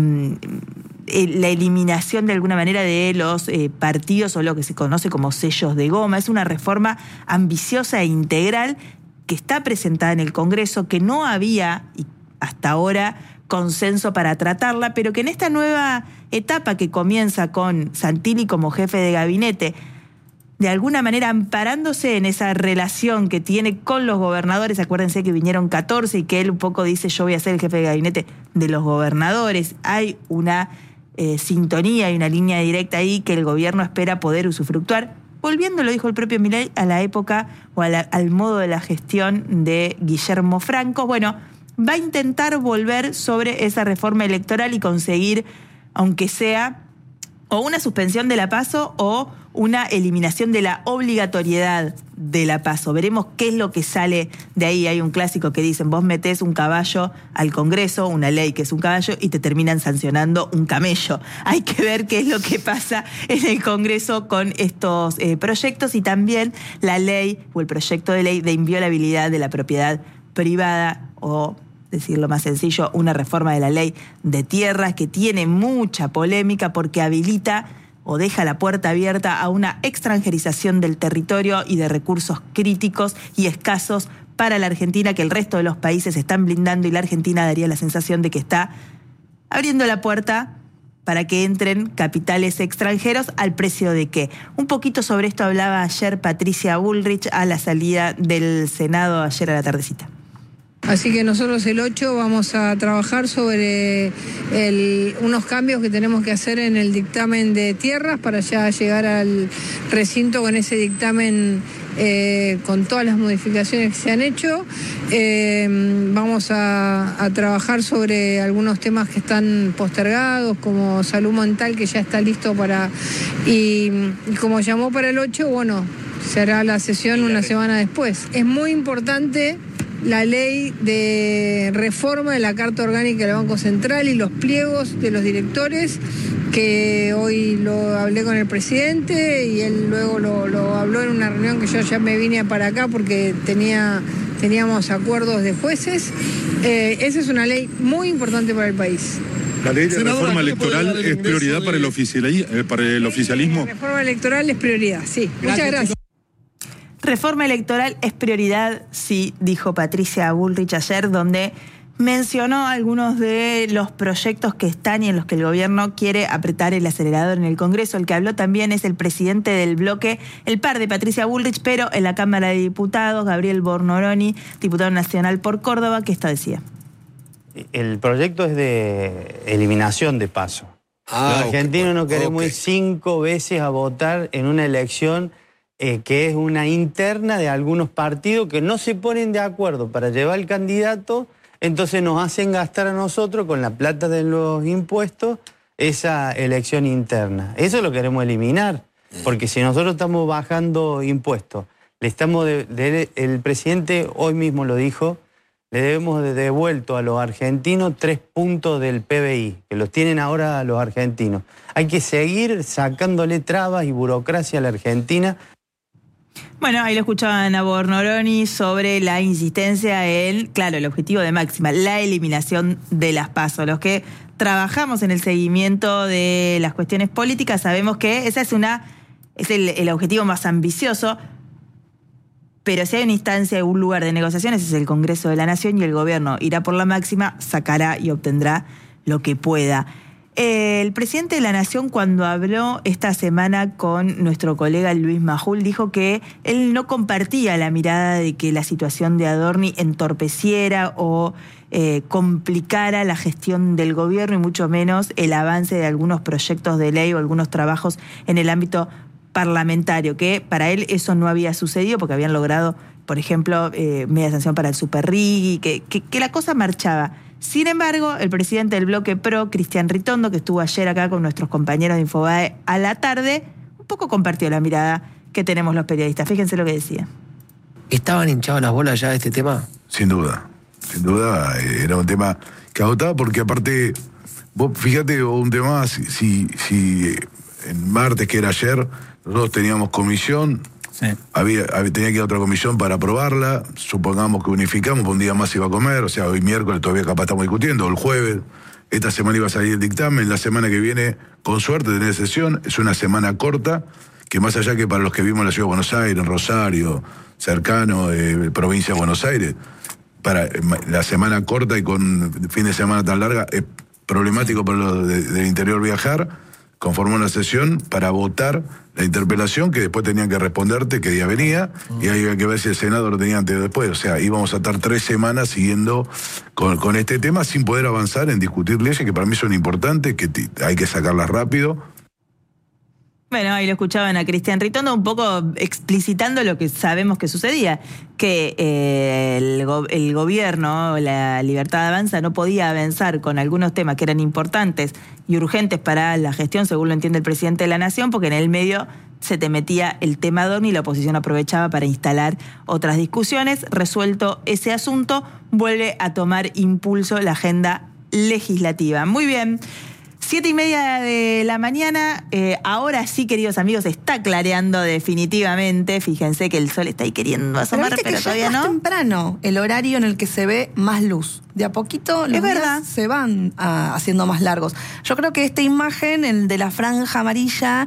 Speaker 1: eh, la eliminación de alguna manera de los eh, partidos o lo que se conoce como sellos de goma. Es una reforma ambiciosa e integral que está presentada en el Congreso, que no había y hasta ahora consenso para tratarla, pero que en esta nueva etapa que comienza con Santilli como jefe de gabinete, de alguna manera amparándose en esa relación que tiene con los gobernadores. Acuérdense que vinieron catorce y que él un poco dice: yo voy a ser el jefe de gabinete de los gobernadores. Hay una eh, sintonía y una línea directa ahí que el gobierno espera poder usufructuar, volviendo, lo dijo el propio Milei, a la época o a la, al modo de la gestión de Guillermo Franco. Bueno, va a intentar volver sobre esa reforma electoral y conseguir, aunque sea o una suspensión de la PASO o una eliminación de la obligatoriedad de la PASO. Veremos qué es lo que sale de ahí. Hay un clásico que dicen: vos metés un caballo al Congreso, una ley que es un caballo, y te terminan sancionando un camello. Hay que ver qué es lo que pasa en el Congreso con estos eh, proyectos, y también la ley o el proyecto de ley de inviolabilidad de la propiedad privada, o decirlo más sencillo, una reforma de la ley de tierras que tiene mucha polémica porque habilita o deja la puerta abierta a una extranjerización del territorio y de recursos críticos y escasos para la Argentina, que el resto de los países están blindando, y la Argentina daría la sensación de que está abriendo la puerta para que entren capitales extranjeros. ¿Al precio de qué? Un poquito sobre esto hablaba ayer Patricia Bullrich a la salida del Senado ayer a la tardecita.
Speaker 5: Así que nosotros el ocho vamos a trabajar sobre el, unos cambios que tenemos que hacer en el dictamen de tierras para ya llegar al recinto con ese dictamen eh, con todas las modificaciones que se han hecho. Eh, vamos a, a trabajar sobre algunos temas que están postergados, como salud mental, que ya está listo para... Y, y como llamó para el ocho, bueno, será la sesión una semana después. Es muy importante la ley de reforma de la Carta Orgánica del Banco Central y los pliegos de los directores, que hoy lo hablé con el presidente y él luego lo, lo habló en una reunión que yo ya me vine para acá porque tenía, teníamos acuerdos de jueces. Eh, esa es una ley muy importante para el país.
Speaker 6: ¿La ley de
Speaker 5: Senadora,
Speaker 6: reforma electoral es prioridad para el, oficiali- eh, para el oficialismo?
Speaker 5: La reforma electoral es prioridad, sí. Gracias. Muchas gracias.
Speaker 1: Reforma electoral es prioridad, sí, dijo Patricia Bullrich ayer, donde mencionó algunos de los proyectos que están y en los que el gobierno quiere apretar el acelerador en el Congreso. El que habló también es el presidente del bloque, el par de Patricia Bullrich, pero en la Cámara de Diputados, Gabriel Bornoroni, diputado nacional por Córdoba, que esto decía.
Speaker 7: El proyecto es de eliminación de PASO.
Speaker 4: Ah,
Speaker 7: Los argentinos
Speaker 4: okay,
Speaker 7: no queremos
Speaker 4: okay.
Speaker 7: ir cinco veces a votar en una elección eh, que es una interna de algunos partidos que no se ponen de acuerdo para llevar el candidato, entonces nos hacen gastar a nosotros con la plata de los impuestos esa elección interna. Eso lo queremos eliminar, porque si nosotros estamos bajando impuestos, le estamos de, de, el presidente hoy mismo lo dijo, le debemos de devuelto a los argentinos tres puntos del P B I, que los tienen ahora los argentinos. Hay que seguir sacándole trabas y burocracia a la Argentina.
Speaker 1: Bueno, ahí lo escuchaban a Bornoroni sobre la insistencia en, claro, el objetivo de máxima, la eliminación de las PASO. Los que trabajamos en el seguimiento de las cuestiones políticas sabemos que esa es una es el, el objetivo más ambicioso, pero si hay una instancia, un lugar de negociaciones, es el Congreso de la Nación, y el gobierno irá por la máxima, sacará y obtendrá lo que pueda. Eh, el presidente de la Nación, cuando habló esta semana con nuestro colega Luis Majul, dijo que él no compartía la mirada de que la situación de Adorni entorpeciera o eh, complicara la gestión del gobierno y mucho menos el avance de algunos proyectos de ley o algunos trabajos en el ámbito parlamentario, que para él eso no había sucedido porque habían logrado, por ejemplo, eh, media sanción para el Superrigui, que, que, que la cosa marchaba. Sin embargo, el presidente del bloque PRO, Cristian Ritondo, que estuvo ayer acá con nuestros compañeros de Infobae a la tarde, un poco compartió la mirada que tenemos los periodistas. Fíjense lo que decía.
Speaker 8: ¿Estaban hinchados las bolas ya de este tema?
Speaker 9: Sin duda, sin duda, era un tema que agotaba porque aparte, vos fíjate un tema, si, si, si en martes, que era ayer, nosotros teníamos comisión, sí. había, había, tenía que ir a otra comisión para aprobarla, supongamos que unificamos, un día más iba a comer, o sea, hoy miércoles todavía capaz estamos discutiendo, o el jueves, esta semana iba a salir el dictamen, la semana que viene, con suerte, tener sesión, es una semana corta, que más allá que para los que vivimos en la Ciudad de Buenos Aires, en Rosario, cercano, eh, provincia de Buenos Aires, para eh, la semana corta y con fin de semana tan larga, es problemático para los de, del interior viajar, conformó una sesión para votar la interpelación que después tenían que responderte qué día venía y ahí había que ver si el Senado lo tenía antes o después. O sea, íbamos a estar tres semanas siguiendo con, con este tema sin poder avanzar en discutir leyes que para mí son importantes, que t- hay que sacarlas rápido.
Speaker 1: Bueno, ahí lo escuchaban a Cristian Ritondo un poco explicitando lo que sabemos que sucedía, que eh, el, go- el gobierno, la Libertad Avanza, no podía avanzar con algunos temas que eran importantes y urgentes para la gestión, según lo entiende el presidente de la Nación, porque en el medio se te metía el tema Adorni y la oposición aprovechaba para instalar otras discusiones. Resuelto ese asunto, vuelve a tomar impulso la agenda legislativa. Muy bien. Siete y media de la mañana, eh, ahora sí, queridos amigos, está clareando definitivamente. Fíjense que el sol está ahí queriendo asomar,
Speaker 3: pero,
Speaker 1: pero
Speaker 3: que
Speaker 1: todavía
Speaker 3: ya es
Speaker 1: no.
Speaker 3: más temprano el horario en el que se ve más luz. De a poquito los
Speaker 1: Es verdad.
Speaker 3: días se van ah, haciendo más largos. Yo creo que esta imagen, el de la franja amarilla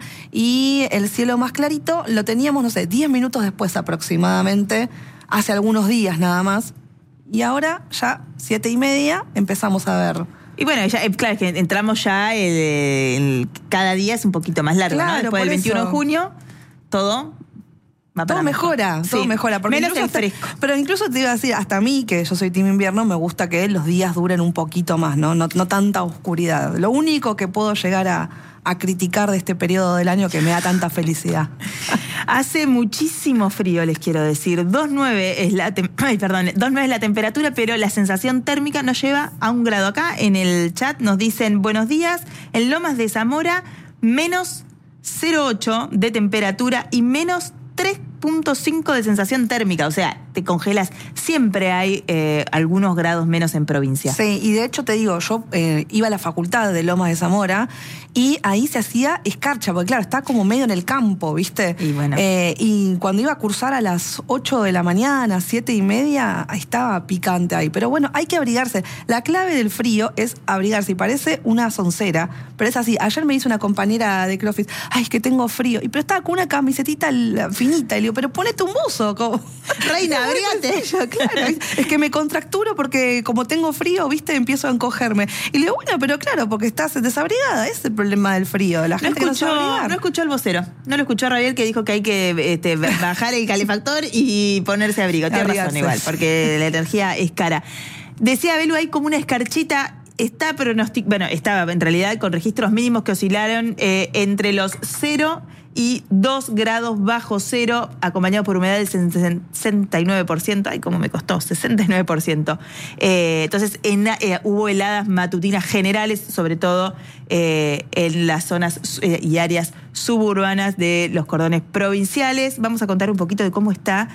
Speaker 3: y el cielo más clarito, lo teníamos, no sé, diez minutos después aproximadamente, hace algunos días nada más. Y ahora, ya siete y media, empezamos a ver.
Speaker 1: Y bueno, ya, claro, es que entramos ya, el, el- cada día es un poquito más largo,
Speaker 3: Claro,
Speaker 1: ¿no? Después
Speaker 3: por
Speaker 1: del veintiuno
Speaker 3: eso.
Speaker 1: de junio, todo va para
Speaker 3: Todo
Speaker 1: mejor.
Speaker 3: mejora, todo
Speaker 1: Sí.
Speaker 3: mejora. Porque
Speaker 1: Menos
Speaker 3: incluso
Speaker 1: el
Speaker 3: hasta-
Speaker 1: fresco.
Speaker 3: Pero incluso te iba a decir, hasta a mí, que yo soy team invierno, me gusta que los días duren un poquito más, ¿no? No, no tanta oscuridad. Lo único que puedo llegar a, a criticar de este periodo del año que me da tanta felicidad.
Speaker 1: Hace muchísimo frío, les quiero decir. dos nueve es la tem- Ay, perdón, dos nueve es la temperatura, pero la sensación térmica nos lleva a un grado. Acá en el chat nos dicen buenos días. En Lomas de Zamora, menos cero coma ocho de temperatura y menos tres punto cinco de sensación térmica. O sea, te congelas. Siempre hay eh, algunos grados menos en provincia.
Speaker 3: Sí, y de hecho te digo, yo eh, iba a la facultad de Lomas de Zamora y ahí se hacía escarcha, porque claro, está como medio en el campo, ¿viste?
Speaker 1: Y bueno.
Speaker 3: Eh, y cuando iba a cursar a las ocho de la mañana, siete y media, estaba picante ahí. Pero bueno, hay que abrigarse. La clave del frío es abrigarse. Y parece una soncera, pero es así. Ayer me dice una compañera de CrossFit, ay, es que tengo frío. Y pero estaba con una camisetita finita. Y le digo, pero ponete un buzo. Como...
Speaker 1: Reina, abrígate.
Speaker 3: Claro, es que me contracturo porque como tengo frío, viste, empiezo a encogerme. Y le digo, bueno, pero claro, porque estás desabrigada. Ese es el problema del frío. La
Speaker 1: No
Speaker 3: gente que no
Speaker 1: escuchó,
Speaker 3: sabe abrigar.
Speaker 1: no escuchó al vocero. No lo escuchó a Rabiel, que dijo que hay que este, bajar el calefactor y ponerse abrigo. Tiene razón
Speaker 3: Abrigarse.
Speaker 1: igual, porque la energía es cara. Decía Belu, hay como una escarchita. Está pronostic... Bueno, estaba en realidad con registros mínimos que oscilaron eh, entre los cero y dos grados bajo cero, acompañado por humedad del sesenta y nueve por ciento. Ay, cómo me costó, sesenta y nueve por ciento. Eh, entonces, en, eh, hubo heladas matutinas generales, sobre todo eh, en las zonas eh, y áreas suburbanas de los cordones provinciales. Vamos a contar un poquito de cómo está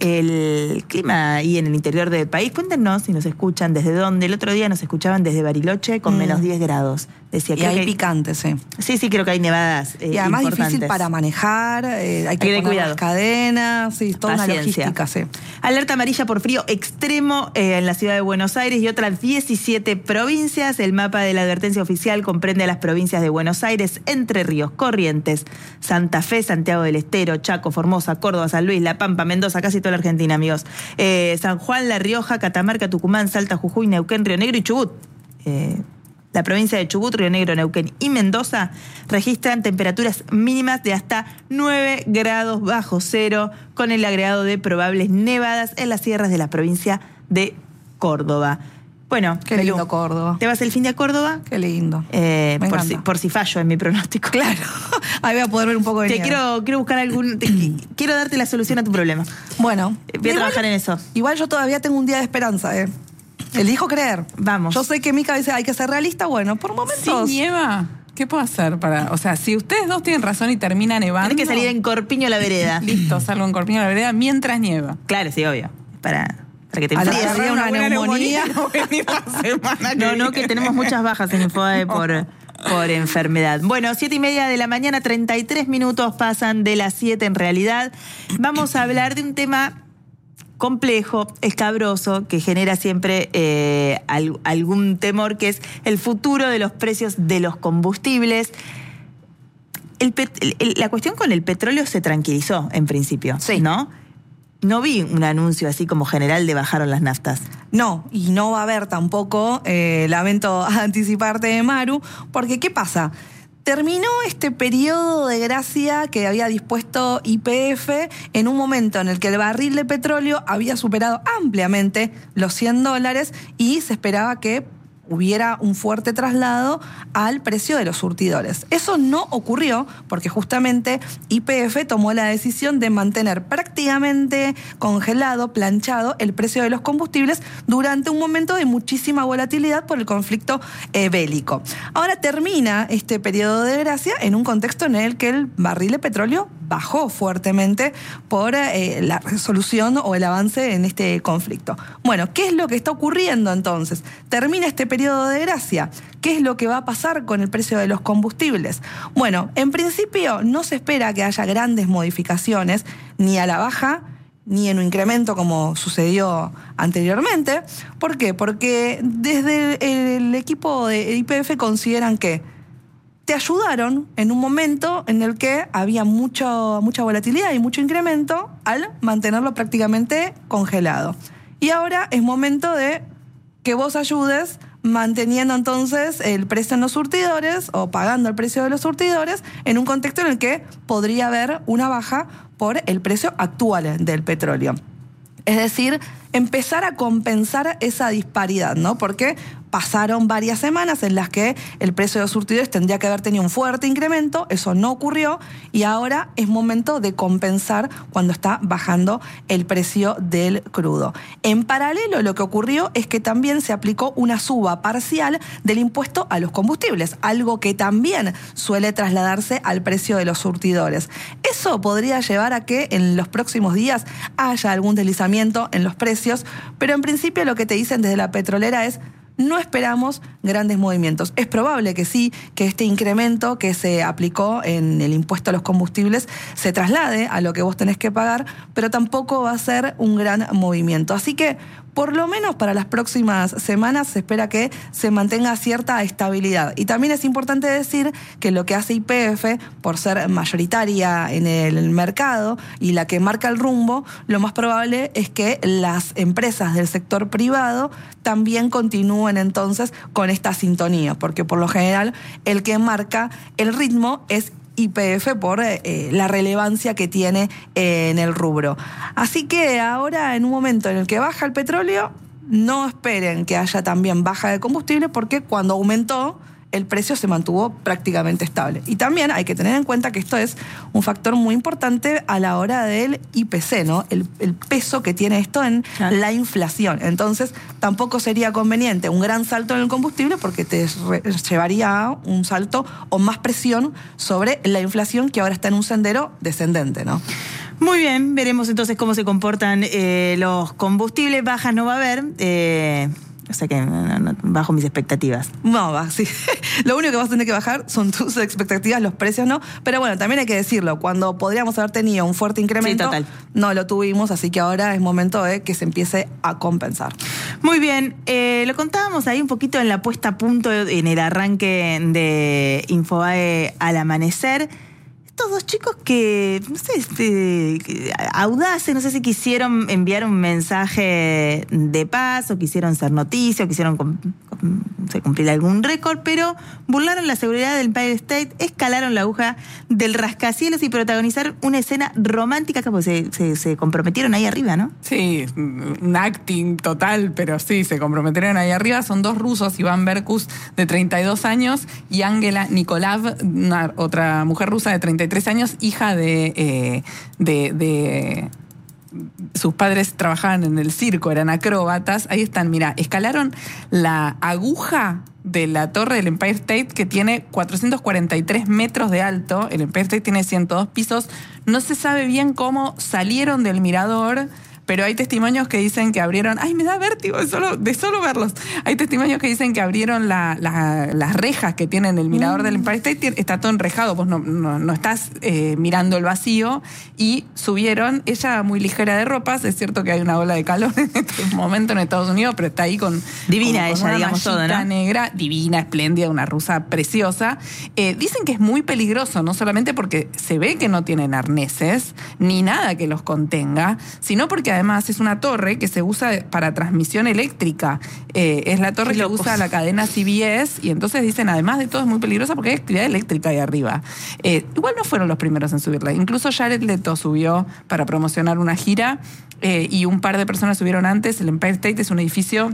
Speaker 1: el clima ahí en el interior del país. Cuéntenos si nos escuchan desde dónde. El otro día nos escuchaban desde Bariloche con mm. menos diez grados. Decía,
Speaker 3: y hay
Speaker 1: que
Speaker 3: picante, sí.
Speaker 1: Sí, sí, creo que hay nevadas eh,
Speaker 3: Y además
Speaker 1: importantes.
Speaker 3: difícil para manejar, eh, hay que
Speaker 1: Hay que
Speaker 3: poner
Speaker 1: cuidado.
Speaker 3: las cadenas, sí, toda
Speaker 1: Paciencia.
Speaker 3: una logística, sí.
Speaker 1: Alerta amarilla por frío extremo eh, en la ciudad de Buenos Aires y otras diecisiete provincias. El mapa de la advertencia oficial comprende a las provincias de Buenos Aires, Entre Ríos, Corrientes, Santa Fe, Santiago del Estero, Chaco, Formosa, Córdoba, San Luis, La Pampa, Mendoza, casi toda la Argentina, amigos. Eh, San Juan, La Rioja, Catamarca, Tucumán, Salta, Jujuy, Neuquén, Río Negro y Chubut. Eh, La provincia de Chubut, Río Negro, Neuquén y Mendoza registran temperaturas mínimas de hasta nueve grados bajo cero, con el agregado de probables nevadas en las sierras de la provincia de Córdoba. Bueno,
Speaker 3: Qué
Speaker 1: Belú,
Speaker 3: lindo Córdoba.
Speaker 1: ¿te vas el fin de a Córdoba?
Speaker 3: Qué lindo.
Speaker 1: Eh,
Speaker 3: Me
Speaker 1: por,
Speaker 3: encanta.
Speaker 1: si, por si fallo en mi pronóstico.
Speaker 3: Claro. Ahí voy a poder ver un poco de
Speaker 1: Te
Speaker 3: nieve.
Speaker 1: quiero, quiero buscar algún... te- quiero darte la solución a tu problema.
Speaker 3: Bueno.
Speaker 1: Eh, Voy a trabajar en eso.
Speaker 3: Igual yo todavía tengo un día de esperanza, ¿eh? Elijo creer.
Speaker 1: Vamos.
Speaker 3: Yo sé que Mica dice hay que ser realista. Bueno, por momentos...
Speaker 2: Si nieva, ¿qué puedo hacer para...? O sea, si ustedes dos tienen razón y termina nevando...
Speaker 1: Tienes que salir en Corpiño a la vereda.
Speaker 2: Listo, salgo en Corpiño a la vereda mientras nieva.
Speaker 1: Claro, sí, obvio. Para, para que te
Speaker 3: A la
Speaker 1: enfríes.
Speaker 3: que había una
Speaker 2: buena
Speaker 3: neumonía.
Speaker 2: no venir la semana que
Speaker 1: No, no,
Speaker 2: viene.
Speaker 1: que tenemos muchas bajas en Infobae por, por enfermedad. Bueno, siete y media de la mañana, treinta y tres minutos pasan de las siete en realidad. Vamos a hablar de un tema complejo, escabroso, que genera siempre eh, al, algún temor, que es el futuro de los precios de los combustibles. El pet- el- el- la cuestión con el petróleo se tranquilizó en principio,
Speaker 3: Sí.
Speaker 1: ¿no? No vi un anuncio así como general de bajaron las naftas.
Speaker 3: No, y no va a haber tampoco, eh, lamento anticiparte de Maru, porque ¿qué pasa? Terminó este periodo de gracia que había dispuesto Y P F en un momento en el que el barril de petróleo había superado ampliamente los cien dólares y se esperaba que hubiera un fuerte traslado al precio de los surtidores. Eso no ocurrió porque justamente Y P F tomó la decisión de mantener prácticamente congelado, planchado, el precio de los combustibles durante un momento de muchísima volatilidad por el conflicto eh, bélico. Ahora termina este periodo de gracia en un contexto en el que el barril de petróleo bajó fuertemente por eh, la resolución o el avance en este conflicto. Bueno, ¿qué es lo que está ocurriendo entonces? Termina este periodo de gracia. ¿Qué es lo que va a pasar con el precio de los combustibles? Bueno, en principio no se espera que haya grandes modificaciones ni a la baja ni en un incremento como sucedió anteriormente. ¿Por qué? Porque desde el equipo de Y P F consideran que te ayudaron en un momento en el que había mucho, mucha volatilidad y mucho incremento al mantenerlo prácticamente congelado. Y ahora es momento de que vos ayudes manteniendo entonces el precio en los surtidores o pagando el precio de los surtidores en un contexto en el que podría haber una baja por el precio actual del petróleo. Es decir, empezar a compensar esa disparidad, ¿no? Porque pasaron varias semanas en las que el precio de los surtidores tendría que haber tenido un fuerte incremento, eso no ocurrió, y ahora es momento de compensar cuando está bajando el precio del crudo. En paralelo, lo que ocurrió es que también se aplicó una suba parcial del impuesto a los combustibles, algo que también suele trasladarse al precio de los surtidores. Eso podría llevar a que en los próximos días haya algún deslizamiento en los precios, pero en principio lo que te dicen desde la petrolera es: no esperamos grandes movimientos. Es probable que sí, que este incremento que se aplicó en el impuesto a los combustibles se traslade a lo que vos tenés que pagar, pero tampoco va a ser un gran movimiento. Así que, por lo menos para las próximas semanas, se espera que se mantenga cierta estabilidad. Y también es importante decir que lo que hace Y P F, por ser mayoritaria en el mercado y la que marca el rumbo, lo más probable es que las empresas del sector privado también continúen entonces con esta sintonía, porque por lo general el que marca el ritmo es Y P F por eh, la relevancia que tiene eh, en el rubro. Así que ahora, en un momento en el que baja el petróleo, no esperen que haya también baja de combustible, porque cuando aumentó el precio se mantuvo prácticamente estable. Y también hay que tener en cuenta que esto es un factor muy importante a la hora del I P C, ¿no? El, el peso que tiene esto en
Speaker 1: Claro.
Speaker 3: la inflación. Entonces, tampoco sería conveniente un gran salto en el combustible, porque te re- llevaría a un salto o más presión sobre la inflación, que ahora está en un sendero descendente, ¿no?
Speaker 1: Muy bien, veremos entonces cómo se comportan eh, los combustibles. Bajas no va a haber, eh, o sea que no, no, bajo mis expectativas.
Speaker 3: No, va, sí. Lo único que vas a tener que bajar son tus expectativas, los precios no. Pero bueno, también hay que decirlo, cuando podríamos haber tenido un fuerte incremento,
Speaker 1: Sí, total.
Speaker 3: no lo tuvimos, así que ahora es momento de que se empiece a compensar.
Speaker 1: Muy bien, eh, lo contábamos ahí un poquito en la puesta a punto, en el arranque de Infobae al amanecer. estos dos chicos que, no sé, este, que, audaces, no sé si quisieron enviar un mensaje de paz o quisieron ser noticia o quisieron com, com, no sé, cumplir algún récord, pero burlaron la seguridad del Empire State, escalaron la aguja del rascacielos y protagonizaron una escena romántica, que se, se, se comprometieron ahí arriba, ¿no?
Speaker 2: Sí, un acting total, pero sí, se comprometieron ahí arriba. Son dos rusos, Iván Berkus, de treinta y dos años, y Angela Nikolaev, una, otra mujer rusa de treinta y tres años, hija de, eh, de, de... Sus padres trabajaban en el circo, eran acróbatas. Ahí están, mira, escalaron la aguja de la torre del Empire State, que tiene cuatrocientos cuarenta y tres metros de alto. El Empire State tiene ciento dos pisos. No se sabe bien cómo salieron del mirador, pero hay testimonios que dicen que abrieron... ¡Ay, me da vértigo de solo, de solo verlos! Hay testimonios que dicen que abrieron la, la, las rejas que tienen el mirador mm. del Empire State. Está todo enrejado, vos no, no, no estás eh, mirando el vacío. Y subieron, ella muy ligera de ropas. Es cierto que hay una ola de calor en este momento en Estados Unidos, pero está ahí con...
Speaker 1: Divina
Speaker 2: con, con
Speaker 1: ella,
Speaker 2: una
Speaker 1: digamos todo, ¿no?
Speaker 2: negra, divina, espléndida, una rusa preciosa. Eh, dicen que es muy peligroso, no solamente porque se ve que no tienen arneses, ni nada que los contenga, sino porque además es una torre que se usa para transmisión eléctrica. Eh, es la torre que usa la cadena C B S, y entonces dicen, además de todo, es muy peligrosa porque hay actividad eléctrica ahí arriba. Eh, igual no fueron los primeros en subirla. Incluso Jared Leto subió para promocionar una gira, eh, y un par de personas subieron antes. El Empire State es un edificio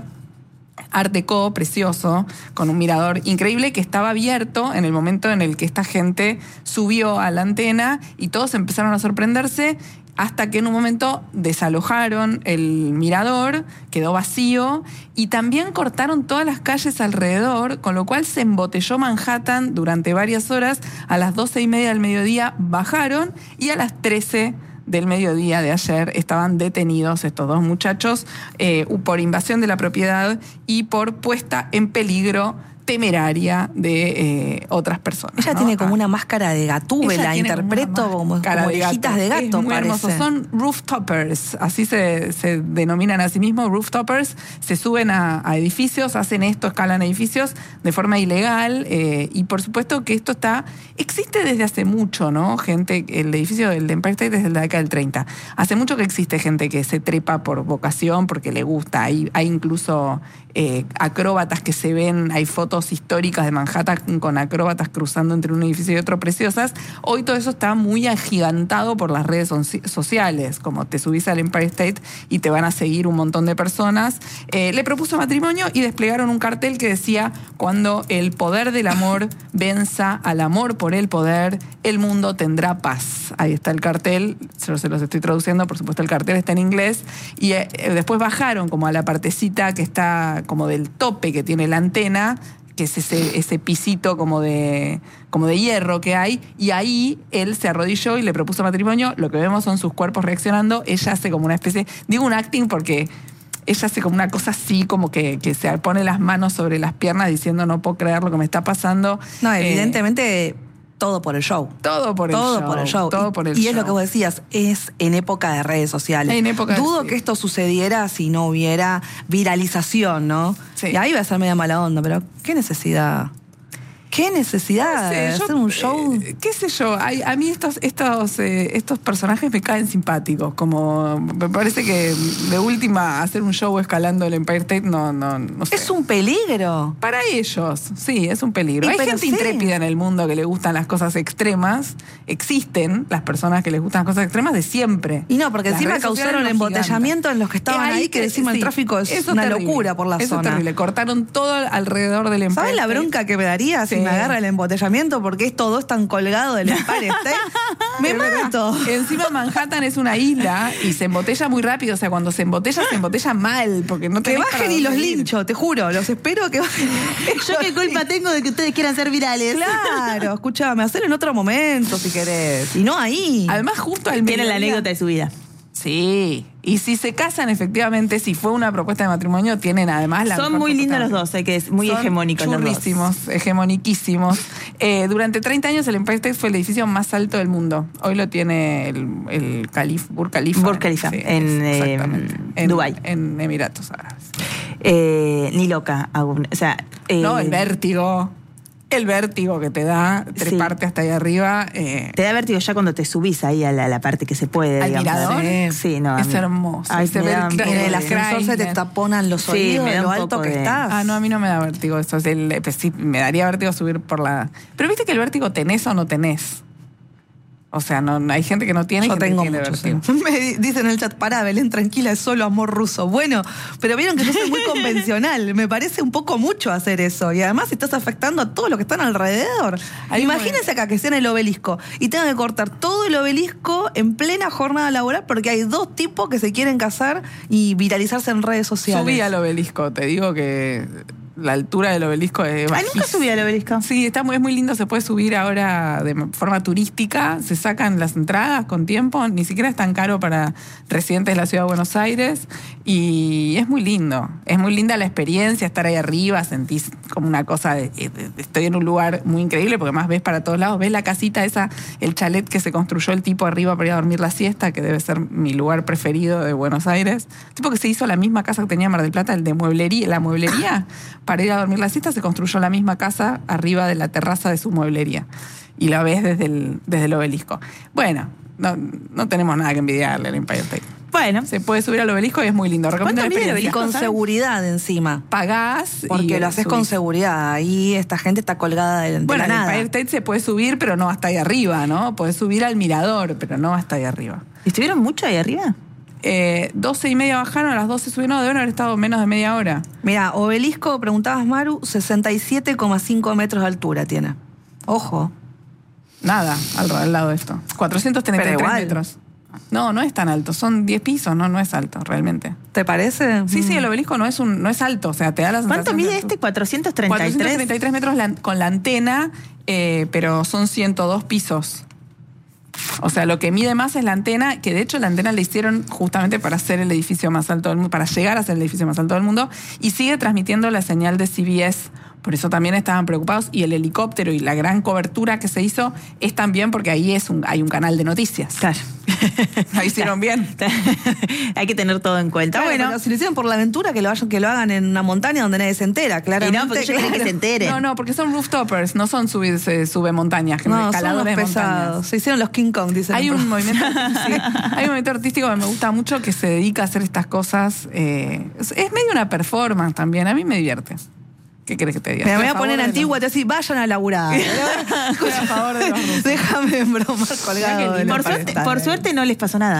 Speaker 2: Art Deco precioso, con un mirador increíble, que estaba abierto en el momento en el que esta gente subió a la antena, y todos empezaron a sorprenderse, hasta que en un momento desalojaron el mirador, quedó vacío, y también cortaron todas las calles alrededor, con lo cual se embotelló Manhattan durante varias horas. A las doce y media del mediodía bajaron, y a las trece del mediodía de ayer estaban detenidos estos dos muchachos eh, por invasión de la propiedad y por puesta en peligro temeraria de eh, otras personas.
Speaker 3: Ella, ¿no? Tiene como una máscara de gatúbela, la interpreto como, como
Speaker 2: de
Speaker 3: orejitas de gato.
Speaker 2: Es muy
Speaker 3: parece.
Speaker 2: hermoso. Son rooftoppers, así se, se denominan a sí mismos, rooftoppers. Se suben a, a edificios, hacen esto, escalan edificios de forma ilegal, eh, y por supuesto que esto está existe desde hace mucho, ¿no? Gente, el edificio del Empire State desde la década del treinta. Hace mucho que existe gente que se trepa por vocación, porque le gusta. Hay, hay incluso eh, acróbatas que se ven, hay fotos históricas de Manhattan con acróbatas cruzando entre un edificio y otro preciosas. Hoy todo eso está muy agigantado por las redes sociales, como te subís al Empire State y te van a seguir un montón de personas. Eh, le propuso matrimonio y desplegaron un cartel que decía: cuando el poder del amor venza al amor por el poder, el mundo tendrá paz. Ahí está el cartel, yo se los estoy traduciendo, por supuesto el cartel está en inglés, y eh, después bajaron como a la partecita que está como del tope que tiene la antena, que es ese, ese pisito como de, como de hierro que hay, y ahí él se arrodilló y le propuso matrimonio. Lo que vemos son sus cuerpos reaccionando. Ella hace como una especie, digo un acting porque ella hace como una cosa así, como que, que se pone las manos sobre las piernas diciendo: no puedo creer lo que me está pasando.
Speaker 3: No, evidentemente... Eh, Todo por el show.
Speaker 2: Todo por el
Speaker 3: todo
Speaker 2: show.
Speaker 3: Por el show.
Speaker 2: Todo
Speaker 3: y,
Speaker 2: por el
Speaker 3: y
Speaker 2: show.
Speaker 3: es lo que vos decías, es en época de redes sociales.
Speaker 2: En época
Speaker 3: Dudo
Speaker 2: de...
Speaker 3: que esto sucediera si no hubiera viralización, ¿no?
Speaker 2: Sí.
Speaker 3: Y ahí va a ser media mala onda, pero ¿qué necesidad? ¿Qué necesidad
Speaker 2: no sé,
Speaker 3: de
Speaker 2: yo,
Speaker 3: hacer un show?
Speaker 2: Eh, ¿Qué sé yo? Hay, a mí estos, estos, eh, estos personajes me caen simpáticos. Como me parece que de última hacer un show escalando el Empire State no, no, no sé.
Speaker 3: Es un peligro.
Speaker 2: Para ellos, sí, es un peligro.
Speaker 3: Y
Speaker 2: Hay
Speaker 3: pero
Speaker 2: gente
Speaker 3: sí.
Speaker 2: intrépida en el mundo que le gustan las cosas extremas. Existen las personas que les gustan las cosas extremas de siempre.
Speaker 3: Y no, porque
Speaker 2: Las
Speaker 3: encima
Speaker 2: redes sociales
Speaker 3: causaron
Speaker 2: lo
Speaker 3: embotellamiento
Speaker 2: gigantan.
Speaker 3: en los que estaban
Speaker 2: Eh,
Speaker 3: ahí, que encima
Speaker 2: sí,
Speaker 3: el tráfico es
Speaker 2: eso
Speaker 3: una
Speaker 2: terrible.
Speaker 3: locura por la
Speaker 2: eso
Speaker 3: zona.
Speaker 2: Eso es terrible. Cortaron todo alrededor del Empire
Speaker 3: ¿Sabes la
Speaker 2: State?
Speaker 3: bronca que me daría
Speaker 2: Sí.
Speaker 3: si me agarra el embotellamiento? Porque es todo tan colgado del Empire State. Me
Speaker 2: Es verdad.
Speaker 3: mato.
Speaker 2: Encima Manhattan es una isla y se embotella muy rápido. O sea, cuando se embotella, se embotella mal. Porque no
Speaker 3: Que
Speaker 2: tenés
Speaker 3: bajen
Speaker 2: para
Speaker 3: y los
Speaker 2: dónde ir.
Speaker 3: lincho, te juro. Los espero que bajen.
Speaker 1: Yo qué culpa tengo de que ustedes quieran ser virales.
Speaker 3: Claro, escúchame, hacer en otro momento si querés. Y no ahí.
Speaker 2: Además, justo al
Speaker 1: Tienen la
Speaker 2: mediodía-
Speaker 1: anécdota de su vida.
Speaker 2: Sí. Y si se casan, efectivamente, si fue una propuesta de matrimonio, tienen además la
Speaker 1: Son
Speaker 2: mejor
Speaker 1: muy lindos los
Speaker 2: propuesta.
Speaker 1: dos, eh, que es muy
Speaker 2: Son
Speaker 1: hegemónicos los dos.
Speaker 2: churrísimos, hegemoniquísimos. Eh, durante treinta años el Empire State fue el edificio más alto del mundo. Hoy lo tiene el, el Calif, Burj Khalifa.
Speaker 1: Burj Khalifa, en,
Speaker 2: exactamente.
Speaker 1: eh,
Speaker 2: en
Speaker 1: Dubái.
Speaker 2: En Emiratos Árabes.
Speaker 1: Eh, ni loca. Aún. O sea, eh,
Speaker 2: No, el vértigo. El vértigo que te da treparte
Speaker 1: Sí.
Speaker 2: hasta ahí arriba. Eh,
Speaker 1: Te da vértigo ya cuando te subís ahí a la, la parte que se puede,
Speaker 2: ¿Al
Speaker 1: digamos.
Speaker 2: mirador?
Speaker 1: Sí, sí, no. a
Speaker 2: Es
Speaker 1: mí-
Speaker 2: hermoso.
Speaker 1: Ay,
Speaker 2: Se
Speaker 1: me
Speaker 2: ve
Speaker 1: da
Speaker 2: el
Speaker 1: un
Speaker 2: cra-
Speaker 1: poco
Speaker 3: En el
Speaker 1: de-
Speaker 3: ascensor se te
Speaker 2: Kreisler.
Speaker 3: taponan los
Speaker 1: Sí,
Speaker 3: oídos
Speaker 1: me da
Speaker 3: de lo
Speaker 1: un
Speaker 3: alto
Speaker 1: poco
Speaker 3: que
Speaker 1: de-
Speaker 3: estás.
Speaker 2: Ah, no, a mí no me da vértigo eso. Es el, pues sí, me daría vértigo subir por la... Pero viste que el vértigo tenés o no tenés. O sea, no, no- hay gente que no tiene y
Speaker 3: Yo
Speaker 2: gente que
Speaker 3: tengo
Speaker 2: tiene
Speaker 3: mucho.
Speaker 2: vértigo.
Speaker 3: sí. Me di- dicen en el chat, pará, Belén, tranquila, es solo amor ruso. Bueno, pero vieron que yo soy muy convencional. Me parece un poco mucho hacer eso. Y además estás afectando a todo lo que están alrededor.
Speaker 2: Hay un
Speaker 3: Imagínense acá que esté en el obelisco y tengan que cortar todo el obelisco en plena jornada laboral porque hay dos tipos que se quieren casar y viralizarse en redes sociales.
Speaker 2: Subí al obelisco, te digo que la altura del obelisco es
Speaker 1: Ay,
Speaker 2: bajísima.
Speaker 1: nunca subí al obelisco.
Speaker 2: Sí, está muy, es muy lindo, se puede subir ahora de forma turística, se sacan las entradas con tiempo, ni siquiera es tan caro para residentes de la ciudad de Buenos Aires y es muy lindo, es muy linda la experiencia, estar ahí arriba, sentís como una cosa, de, de- de- estoy en un lugar muy increíble porque más ves para todos lados, ves la casita esa, el chalet que se construyó el tipo arriba para ir a dormir la siesta, que debe ser mi lugar preferido de Buenos Aires, tipo que se hizo la misma casa que tenía Mar del Plata, el de mueblería, la mueblería, para ir a dormir la siesta se construyó la misma casa arriba de la terraza de su mueblería. Y la ves desde el, desde el obelisco. Bueno, no, no tenemos nada que envidiarle al Empire State.
Speaker 1: Bueno,
Speaker 2: Se puede subir al obelisco y es muy lindo. Recomiendo la
Speaker 1: ¿Cuánto mide el
Speaker 2: experiencia.
Speaker 3: Y con
Speaker 1: ¿sabes?
Speaker 3: seguridad encima.
Speaker 2: Pagás
Speaker 3: Porque
Speaker 2: y
Speaker 3: lo haces con
Speaker 2: subís.
Speaker 3: seguridad. Ahí esta gente está colgada de, de
Speaker 2: Bueno,
Speaker 3: la
Speaker 2: en
Speaker 3: nada.
Speaker 2: Empire State se puede subir, pero no hasta ahí arriba, ¿no? Puedes subir al mirador, pero no hasta ahí arriba.
Speaker 1: ¿estuvieron mucho ahí arriba?
Speaker 2: Eh, doce y media bajaron, a las doce subieron, no, deben haber estado menos de media hora.
Speaker 3: Mira, obelisco, preguntabas Maru, sesenta y siete coma cinco metros de altura tiene. Ojo.
Speaker 2: Nada, al, al lado de esto. cuatrocientos treinta y tres
Speaker 3: Pero igual.
Speaker 2: metros. No, no es tan alto, son diez pisos, no, no es alto, realmente.
Speaker 3: ¿Te parece?
Speaker 2: Sí, sí, el
Speaker 3: Mm.
Speaker 2: obelisco no es un, no es alto, o sea, te da la sensación.
Speaker 1: ¿Cuánto mide
Speaker 2: de-
Speaker 1: este? cuatrocientos treinta y tres.
Speaker 2: cuatrocientos treinta y tres metros la- con la antena, eh, pero son ciento dos pisos. O sea, lo que mide más es la antena, que de hecho la antena la hicieron justamente para ser el edificio más alto del mundo, para llegar a ser el edificio más alto del mundo, y sigue transmitiendo la señal de C B S. Por eso también estaban preocupados. Y el helicóptero y la gran cobertura que se hizo es también porque ahí es un, hay un canal de noticias.
Speaker 1: Claro.
Speaker 2: Lo hicieron bien.
Speaker 1: Hay que tener todo en cuenta.
Speaker 3: Claro,
Speaker 1: bueno,
Speaker 3: pero si lo hicieron por la aventura, que lo, hagan, que lo hagan en una montaña donde nadie se entera,
Speaker 1: y
Speaker 3: claramente.
Speaker 1: no, porque yo quería que se enteren.
Speaker 2: No, no, porque son rooftoppers, no son sube, se- sube montañas,
Speaker 3: No, son los
Speaker 2: escaladores de montañas.
Speaker 3: pesados. Se hicieron los King Kong, dicen.
Speaker 2: Hay
Speaker 3: en
Speaker 2: un
Speaker 3: pro-
Speaker 2: movimiento, sí, hay un movimiento artístico que me gusta mucho que se dedica a hacer estas cosas. eh, es, es medio una performance también, a mí me divierte. ¿Qué querés que te diga?
Speaker 3: Me voy
Speaker 2: Estoy
Speaker 3: a
Speaker 2: favor
Speaker 3: poner
Speaker 2: de
Speaker 3: antigua,
Speaker 2: los-
Speaker 3: te decís, vayan a laburar.
Speaker 2: Estoy a favor de los rusos.
Speaker 3: Déjame bromar colgado. de la
Speaker 1: por,
Speaker 3: pared.
Speaker 1: suerte, por suerte no les pasó nada.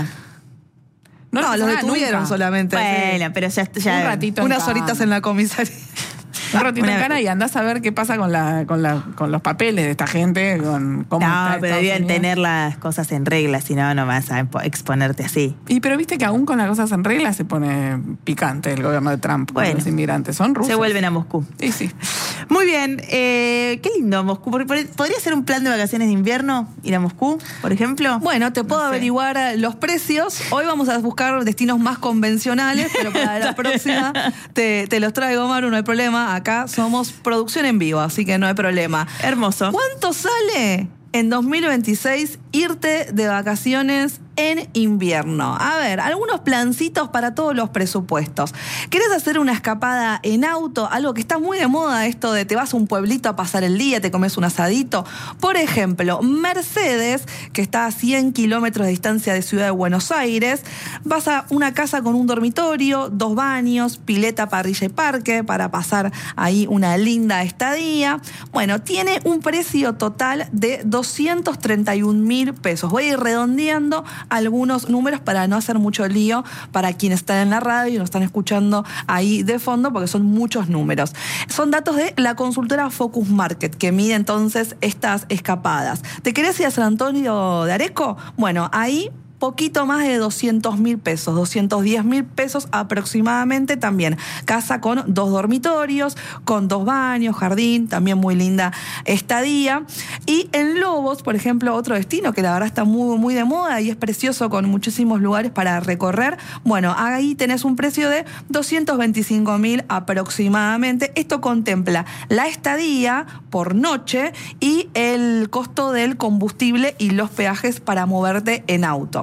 Speaker 3: No,
Speaker 2: les
Speaker 3: los
Speaker 2: pasa nada
Speaker 3: detuvieron
Speaker 2: nunca.
Speaker 3: solamente.
Speaker 1: Bueno,
Speaker 3: sí.
Speaker 1: pero ya, ya
Speaker 2: Un ratito.
Speaker 3: Unas
Speaker 2: cana.
Speaker 3: horitas en la comisaría.
Speaker 2: Un ratito
Speaker 1: Una-
Speaker 2: en cana y andás a ver qué pasa con, la, con, la, con los papeles de esta gente, con cómo está
Speaker 1: No, pero
Speaker 2: Estados
Speaker 1: debían
Speaker 2: Unidos.
Speaker 1: tener las cosas en regla, si no, no vas a expo- exponerte así.
Speaker 2: Y pero viste que aún con las cosas en regla se pone picante el gobierno de Trump con
Speaker 1: Bueno.
Speaker 2: los inmigrantes. Son rusos.
Speaker 1: Se vuelven a Moscú.
Speaker 2: Sí, sí.
Speaker 1: Muy bien, eh, qué lindo Moscú. Por- por- ¿Podría ser un plan de vacaciones de invierno? ¿Ir a Moscú, por ejemplo?
Speaker 3: Bueno, te puedo
Speaker 2: sé.
Speaker 3: averiguar los precios. Hoy vamos a buscar destinos más convencionales, pero para la próxima te, te los traigo, Maru, no hay problema. Acá somos producción en vivo, así que no hay problema.
Speaker 1: Hermoso.
Speaker 3: ¿Cuánto sale en dos mil veintiséis irte de vacaciones en invierno? A ver, algunos plancitos para todos los presupuestos. ¿Querés hacer una escapada en auto? Algo que está muy de moda, esto de te vas a un pueblito a pasar el día, te comes un asadito. Por ejemplo, Mercedes, que está a cien kilómetros de distancia de Ciudad de Buenos Aires, vas a una casa con un dormitorio, dos baños, pileta, parrilla y parque para pasar ahí una linda estadía. Bueno, tiene un precio total de doscientos treinta y un mil pesos. Voy a ir redondeando algunos números para no hacer mucho lío para quienes están en la radio y nos están escuchando ahí de fondo, porque son muchos números. Son datos de la consultora Focus Market, que mide entonces estas escapadas. ¿Te querés ir a San Antonio de Areco? Bueno, ahí poquito más de doscientos mil pesos, doscientos diez mil pesos aproximadamente también. Casa con dos dormitorios, con dos baños, jardín, también muy linda estadía. Y en Lobos, por ejemplo, otro destino que la verdad está muy, muy de moda y es precioso, con muchísimos lugares para recorrer. Bueno, ahí tenés un precio de doscientos veinticinco mil aproximadamente. Esto contempla la estadía por noche y el costo del combustible y los peajes para moverte en auto.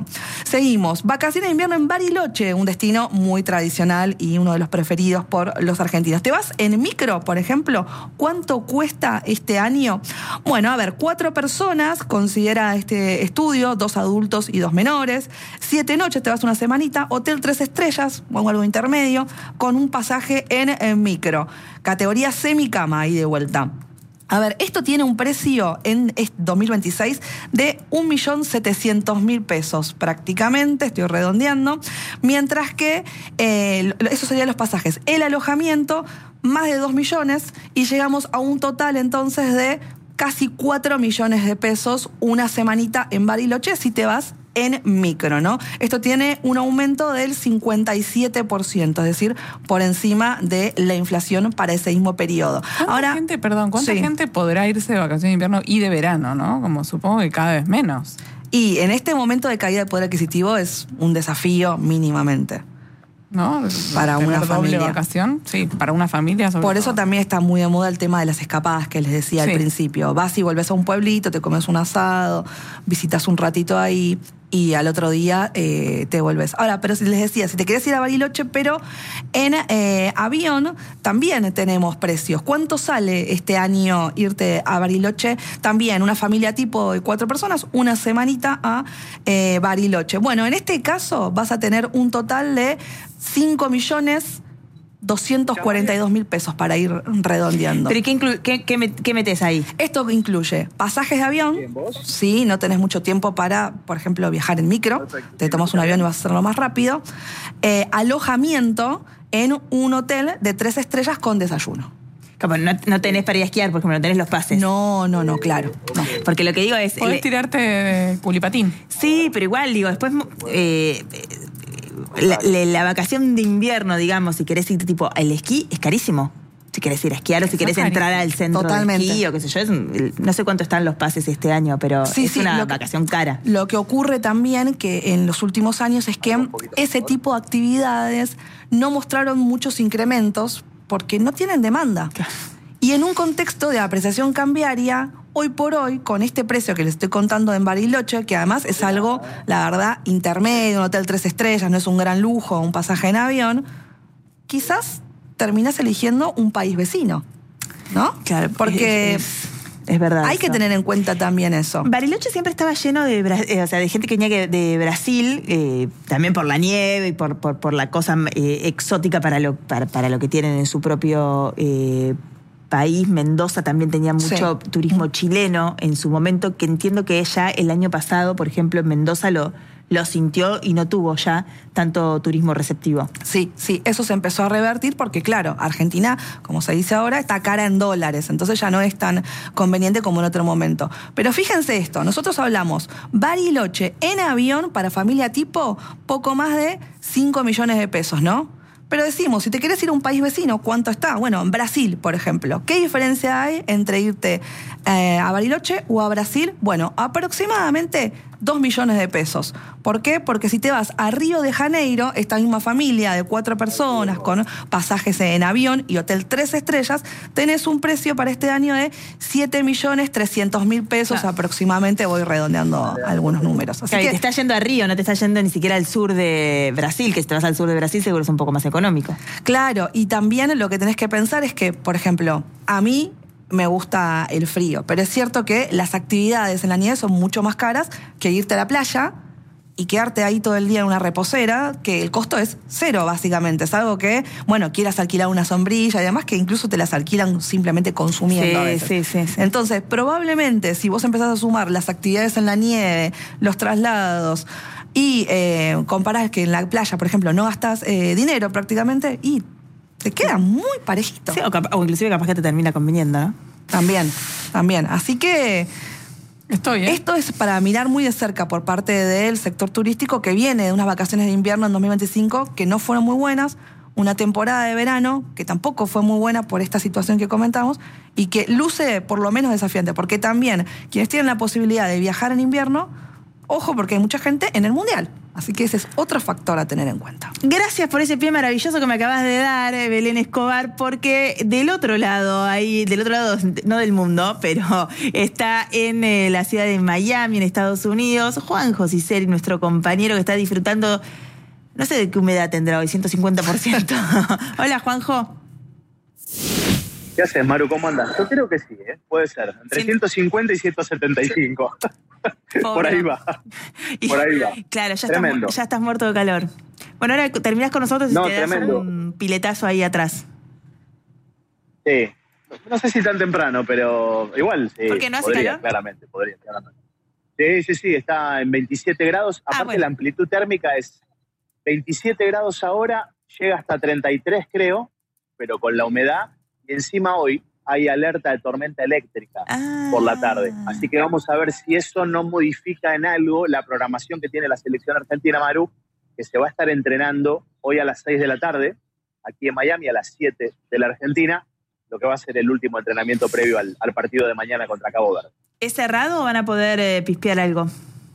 Speaker 3: Perfecto. Seguimos. Vacaciones de invierno en Bariloche, un destino muy tradicional y uno de los preferidos por los argentinos. ¿Te vas en micro, por ejemplo? ¿Cuánto cuesta este año? Bueno, a ver, cuatro personas, considera este estudio, dos adultos y dos menores. Siete noches, te vas una semanita. Hotel tres estrellas, o algo intermedio, con un pasaje en, en micro. Categoría semicama ahí de vuelta. A ver, esto tiene un precio en dos mil veintiséis de un millón setecientos mil pesos prácticamente, estoy redondeando, mientras que eh, eso serían los pasajes. El alojamiento, más de dos millones, y llegamos a un total entonces de casi cuatro millones de pesos una semanita en Bariloche si te vas en micro, ¿no? Esto tiene un aumento del cincuenta y siete por ciento, es decir, por encima de la inflación para ese mismo periodo.
Speaker 2: ¿Cuánta
Speaker 3: Ahora,
Speaker 2: gente, perdón, cuánta
Speaker 3: sí.
Speaker 2: gente podrá irse de vacaciones de invierno y de verano, ¿no? Como supongo que cada vez menos.
Speaker 3: Y en este momento de caída de poder adquisitivo es un desafío mínimamente.
Speaker 2: ¿No?
Speaker 3: Para
Speaker 2: Tener
Speaker 3: una
Speaker 2: doble
Speaker 3: familia.
Speaker 2: vacación, sí, para una familia sobre
Speaker 3: Por eso
Speaker 2: todo.
Speaker 3: también está muy de moda el tema de las escapadas que les decía
Speaker 2: Sí.
Speaker 3: al principio. Vas y volvés a un pueblito, te comes un asado, visitas un ratito ahí y al otro día eh, te volvés. Ahora, pero si les decía, si te querés ir a Bariloche, pero en eh, avión también tenemos precios. ¿Cuánto sale este año irte a Bariloche? También una familia tipo de cuatro personas, una semanita a eh, Bariloche. Bueno, en este caso vas a tener un total de cinco millones doscientos cuarenta y dos mil pesos para ir redondeando.
Speaker 1: ¿Pero qué, inclu- qué, qué, met- qué metes ahí?
Speaker 3: Esto incluye pasajes de avión, sí, no tenés mucho tiempo para, por ejemplo, viajar en micro, te tomas un avión y vas a hacerlo más rápido, eh, alojamiento en un hotel de tres estrellas con desayuno.
Speaker 1: Como no, no tenés para ir a esquiar, porque no tenés los pases.
Speaker 3: No, no, no, claro. No.
Speaker 1: Porque lo que digo es...
Speaker 2: Podés
Speaker 1: le-
Speaker 2: tirarte de culipatín.
Speaker 1: Sí, pero igual, digo, después... eh, la, la- la vacación de invierno, digamos, si querés ir tipo al esquí, es carísimo. Si querés ir a esquiar o si querés entrar al centro
Speaker 3: Totalmente.
Speaker 1: de esquí o qué sé yo. Es un- no sé cuánto están los pases este año, pero
Speaker 3: Sí,
Speaker 1: es
Speaker 3: sí,
Speaker 1: una
Speaker 3: lo que-
Speaker 1: vacación cara.
Speaker 3: Lo que ocurre también que en los últimos años es que ese tipo de actividades no mostraron muchos incrementos porque no tienen demanda. Y en un contexto de apreciación cambiaria, hoy por hoy, con este precio que les estoy contando en Bariloche, que además es algo, la verdad, intermedio, un hotel tres estrellas, no es un gran lujo, un pasaje en avión, quizás terminás eligiendo un país vecino, ¿no?
Speaker 1: Claro,
Speaker 3: porque
Speaker 1: es, es- es verdad.
Speaker 3: hay que
Speaker 1: eso.
Speaker 3: tener en cuenta también eso.
Speaker 1: Bariloche siempre estaba lleno de, Bra- eh, o sea, de gente que venía que- de Brasil, eh, también por la nieve y por, por, por la cosa eh, exótica para lo, para, para lo que tienen en su propio eh, país. Mendoza también tenía mucho
Speaker 3: Sí.
Speaker 1: turismo chileno en su momento, que entiendo que ella el año pasado, por ejemplo, en Mendoza lo, lo sintió y no tuvo ya tanto turismo receptivo.
Speaker 3: Sí, sí, eso se empezó a revertir porque, claro, Argentina, como se dice ahora, está cara en dólares, entonces ya no es tan conveniente como en otro momento. Pero fíjense esto, nosotros hablamos Bariloche en avión para familia tipo, poco más de cinco millones de pesos, ¿no? Pero decimos, si te querés ir a un país vecino, ¿cuánto está? Bueno, en Brasil, por ejemplo. ¿Qué diferencia hay entre irte eh, a Bariloche o a Brasil? Bueno, aproximadamente dos millones de pesos. ¿Por qué? Porque si te vas a Río de Janeiro, esta misma familia de cuatro personas con pasajes en avión y hotel tres estrellas, tenés un precio para este año de siete millones trescientos mil pesos
Speaker 1: Claro.
Speaker 3: aproximadamente. Voy redondeando algunos números. Así
Speaker 1: Claro, y
Speaker 3: que,
Speaker 1: te está yendo a Río, no te está yendo ni siquiera al sur de Brasil, que si te vas al sur de Brasil seguro es un poco más económico.
Speaker 3: claro, y también lo que tenés que pensar es que, por ejemplo, a mí me gusta el frío, pero es cierto que las actividades en la nieve son mucho más caras que irte a la playa y quedarte ahí todo el día en una reposera, que el costo es cero, básicamente. Es algo que, bueno, quieras alquilar una sombrilla y demás, que incluso te las alquilan simplemente consumiendo
Speaker 1: Sí,
Speaker 3: a veces.
Speaker 1: sí, sí, sí.
Speaker 3: Entonces, probablemente, si vos empezás a sumar las actividades en la nieve, los traslados, y eh, comparás que en la playa, por ejemplo, no gastás eh, dinero prácticamente, y te queda muy parejito.
Speaker 1: Sí, o, capa- o inclusive capaz que te termina conviniendo, ¿no?
Speaker 3: También, también. Así que
Speaker 2: Estoy, ¿eh?
Speaker 3: esto es para mirar muy de cerca por parte del sector turístico que viene de unas vacaciones de invierno en dos mil veinticinco que no fueron muy buenas, una temporada de verano que tampoco fue muy buena por esta situación que comentamos y que luce por lo menos desafiante, porque también quienes tienen la posibilidad de viajar en invierno, ojo porque hay mucha gente en el Mundial. Así que ese es otro factor a tener en cuenta.
Speaker 1: Gracias por ese pie maravilloso que me acabas de dar, Belén Escobar, porque del otro lado, ahí, del otro lado, no del mundo, pero está en eh, la ciudad de Miami, en Estados Unidos, Juanjo Ciceri, nuestro compañero que está disfrutando, no sé de qué humedad tendrá hoy, ciento cincuenta por ciento. Hola, Juanjo.
Speaker 10: ¿Qué haces, Maru? ¿Cómo andas? Yo creo que sí, ¿eh? Puede ser. Entre sí. ciento cincuenta y ciento setenta y cinco. Por ahí va. Por ahí va.
Speaker 1: Claro, ya estás, ya estás muerto de calor. Bueno, ahora terminás con nosotros y no, te tremendo. das un piletazo ahí atrás.
Speaker 10: Sí. No sé si tan temprano, pero igual sí.
Speaker 1: ¿Por qué no hace
Speaker 10: podría,
Speaker 1: calor?
Speaker 10: Claramente, podría, claramente. Sí, sí, sí, está en veintisiete grados. Aparte, ah, bueno. La amplitud térmica es veintisiete grados ahora, llega hasta treinta y tres, creo, pero con la humedad. Y encima hoy hay alerta de tormenta eléctrica ah. por la tarde. Así que vamos a ver si eso no modifica en algo la programación que tiene la selección argentina, Maru, que se va a estar entrenando hoy a las seis de la tarde, aquí en Miami, a las siete de la Argentina, lo que va a ser el último entrenamiento previo al, al partido de mañana contra Cabo Verde.
Speaker 1: ¿Es cerrado o van a poder eh, pispear algo?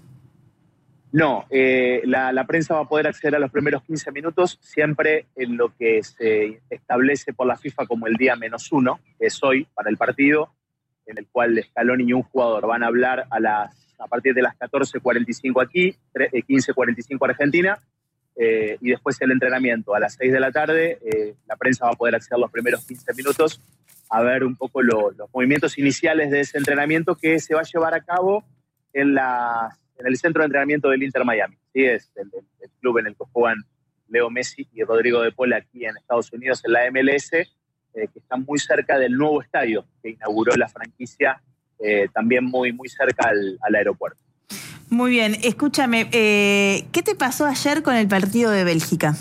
Speaker 10: No, eh, la, la prensa va a poder acceder a los primeros quince minutos, siempre en lo que se establece por la FIFA como el día menos uno, que es hoy para el partido, en el cual Scaloni y un jugador van a hablar a, las, a partir de las catorce cuarenta y cinco aquí, quince cuarenta y cinco Argentina, eh, y después el entrenamiento a las seis de la tarde. Eh, la prensa va a poder acceder a los primeros quince minutos a ver un poco lo, los movimientos iniciales de ese entrenamiento que se va a llevar a cabo en las en el centro de entrenamiento del Inter Miami. Sí, es el, el, el club en el que juegan Leo Messi y Rodrigo de Paul aquí en Estados Unidos, en la M L S, eh, que está muy cerca del nuevo estadio que inauguró la franquicia, eh, también muy, muy cerca al, al aeropuerto.
Speaker 1: Muy bien, escúchame, eh, ¿qué te pasó ayer con el partido de Bélgica?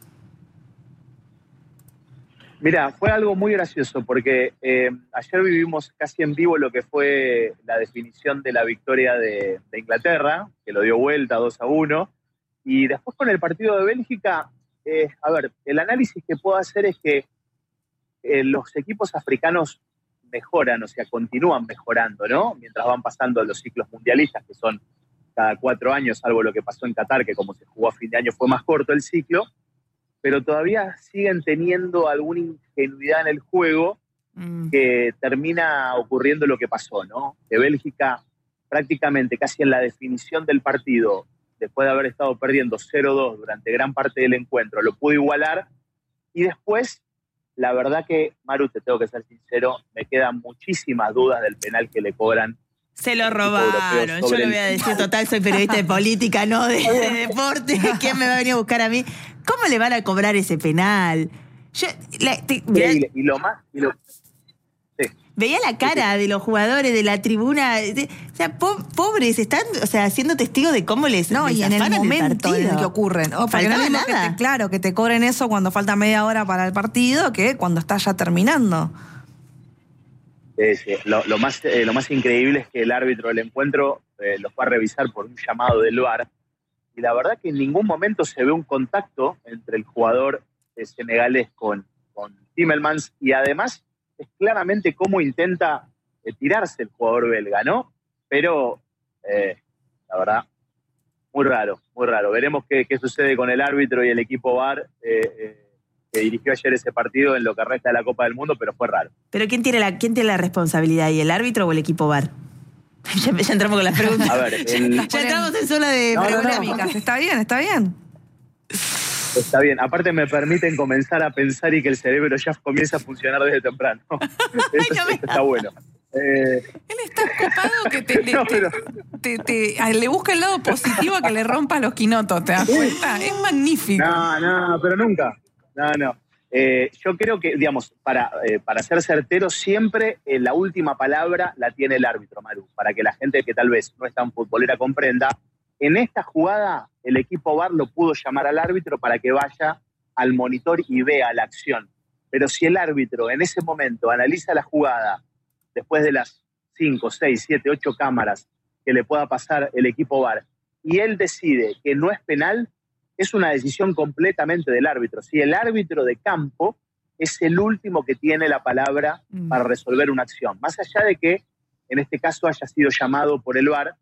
Speaker 10: Mira, fue algo muy gracioso porque eh, ayer vivimos casi en vivo lo que fue la definición de la victoria de, de Inglaterra, que lo dio vuelta dos a uno, y después con el partido de Bélgica, eh, a ver, el análisis que puedo hacer es que eh, los equipos africanos mejoran, o sea, continúan mejorando, ¿no? Mientras van pasando los ciclos mundialistas, que son cada cuatro años, salvo lo que pasó en Qatar, que como se jugó a fin de año fue más corto el ciclo, pero todavía siguen teniendo alguna ingenuidad en el juego mm. que termina ocurriendo lo que pasó, ¿no? Que Bélgica prácticamente casi en la definición del partido, después de haber estado perdiendo cero dos durante gran parte del encuentro, lo pudo igualar, y después, la verdad que, Maru, te tengo que ser sincero, me quedan muchísimas dudas del penal que le cobran.
Speaker 1: Se lo robaron, yo le voy a decir, total, soy periodista de política, no de, de deporte, ¿quién me va a venir a buscar a mí? ¿Cómo le van a cobrar ese penal? Yo, la, te,
Speaker 10: y, y lo más... Y lo, sí.
Speaker 1: Veía la cara de los jugadores de la tribuna, de, o sea, po, pobres, están, o sea, siendo testigos de cómo les
Speaker 3: No, les y en el momento el en el que ocurren. Oh, porque no es nada. Que te, claro, que te cobren eso cuando falta media hora para el partido, que cuando está ya terminando.
Speaker 10: Sí, sí. Lo, lo, más, eh, lo más increíble es que el árbitro del encuentro eh, lo fue a revisar por un llamado del V A R, y la verdad que en ningún momento se ve un contacto entre el jugador eh, senegalés con, con Timmermans, y además es claramente cómo intenta eh, tirarse el jugador belga, ¿no? Pero, eh, la verdad, muy raro, muy raro. Veremos qué, qué sucede con el árbitro y el equipo V A R, eh, eh, que dirigió ayer ese partido en lo que resta de la Copa del Mundo, pero fue raro.
Speaker 1: ¿Pero quién tiene la, quién tiene la responsabilidad ahí, el árbitro o el equipo V A R? Ya, ya entramos con las preguntas.
Speaker 10: A ver, el...
Speaker 1: ya entramos en zona de
Speaker 3: no, polémicas. No, no. Está bien, está bien.
Speaker 10: Está bien. Aparte me permiten comenzar a pensar y que el cerebro ya comienza a funcionar desde temprano. Eso, no eso está bueno. Eh...
Speaker 2: Él está ocupado que te, te, no, pero... te, te, te, le busca el lado positivo a que le rompa los quinotos, ¿te das cuenta? Es magnífico.
Speaker 10: No, no, pero nunca. No, no. Eh, yo creo que, digamos, para, eh, para ser certero, siempre eh, la última palabra la tiene el árbitro, Maru. Para que la gente que tal vez no es tan futbolera comprenda, en esta jugada el equipo V A R lo pudo llamar al árbitro para que vaya al monitor y vea la acción. Pero si el árbitro en ese momento analiza la jugada después de las cinco, seis, siete, ocho cámaras que le pueda pasar el equipo V A R y él decide que no es penal, es una decisión completamente del árbitro. Si el árbitro de campo es el último que tiene la palabra mm. para resolver una acción. Más allá de que en este caso haya sido llamado por el V A R,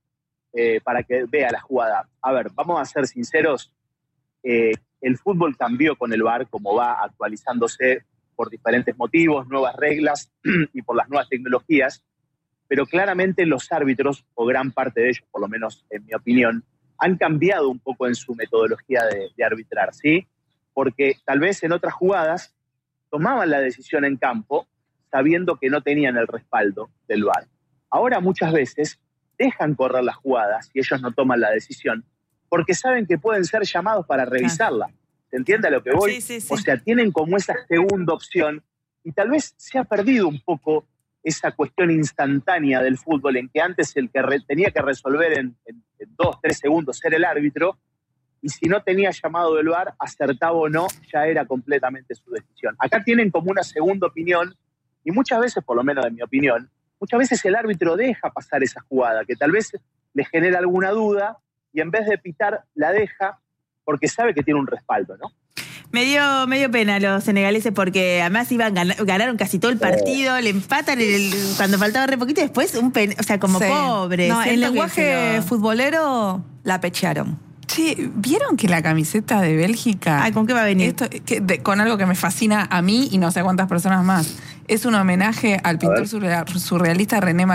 Speaker 10: eh, para que vea la jugada. A ver, vamos a ser sinceros, eh, el fútbol cambió con el V A R, como va actualizándose por diferentes motivos, nuevas reglas y por las nuevas tecnologías, pero claramente los árbitros, o gran parte de ellos, por lo menos en mi opinión, han cambiado un poco en su metodología de, de arbitrar, ¿sí? Porque tal vez en otras jugadas tomaban la decisión en campo sabiendo que no tenían el respaldo del V A R. Ahora muchas veces dejan correr las jugadas y ellos no toman la decisión porque saben que pueden ser llamados para revisarla. ¿Se entiende a lo que voy?
Speaker 1: Sí, sí, sí.
Speaker 10: O sea, tienen como esa segunda opción y tal vez se ha perdido un poco esa cuestión instantánea del fútbol en que antes el que re- tenía que resolver en, en, en dos, tres segundos era el árbitro y si no tenía llamado del V A R, acertaba o no, ya era completamente su decisión. Acá tienen como una segunda opinión y muchas veces, por lo menos en mi opinión, muchas veces el árbitro deja pasar esa jugada que tal vez le genera alguna duda y en vez de pitar la deja porque sabe que tiene un respaldo, ¿no?
Speaker 1: Me dio medio pena los senegaleses porque además iban gan- ganaron casi todo el partido, le empatan el, cuando faltaba re poquito y después un pen, o sea, como
Speaker 3: Sí.
Speaker 1: pobre.
Speaker 3: No, en
Speaker 1: Siento que
Speaker 3: lenguaje
Speaker 1: se lo-
Speaker 3: futbolero la pechearon.
Speaker 2: Che, ¿vieron que la camiseta de Bélgica...
Speaker 1: Ay, ¿con qué va a venir?
Speaker 2: Esto, que, de- con algo que me fascina a mí y no sé a cuántas personas más. Es un homenaje al pintor surreal- surrealista René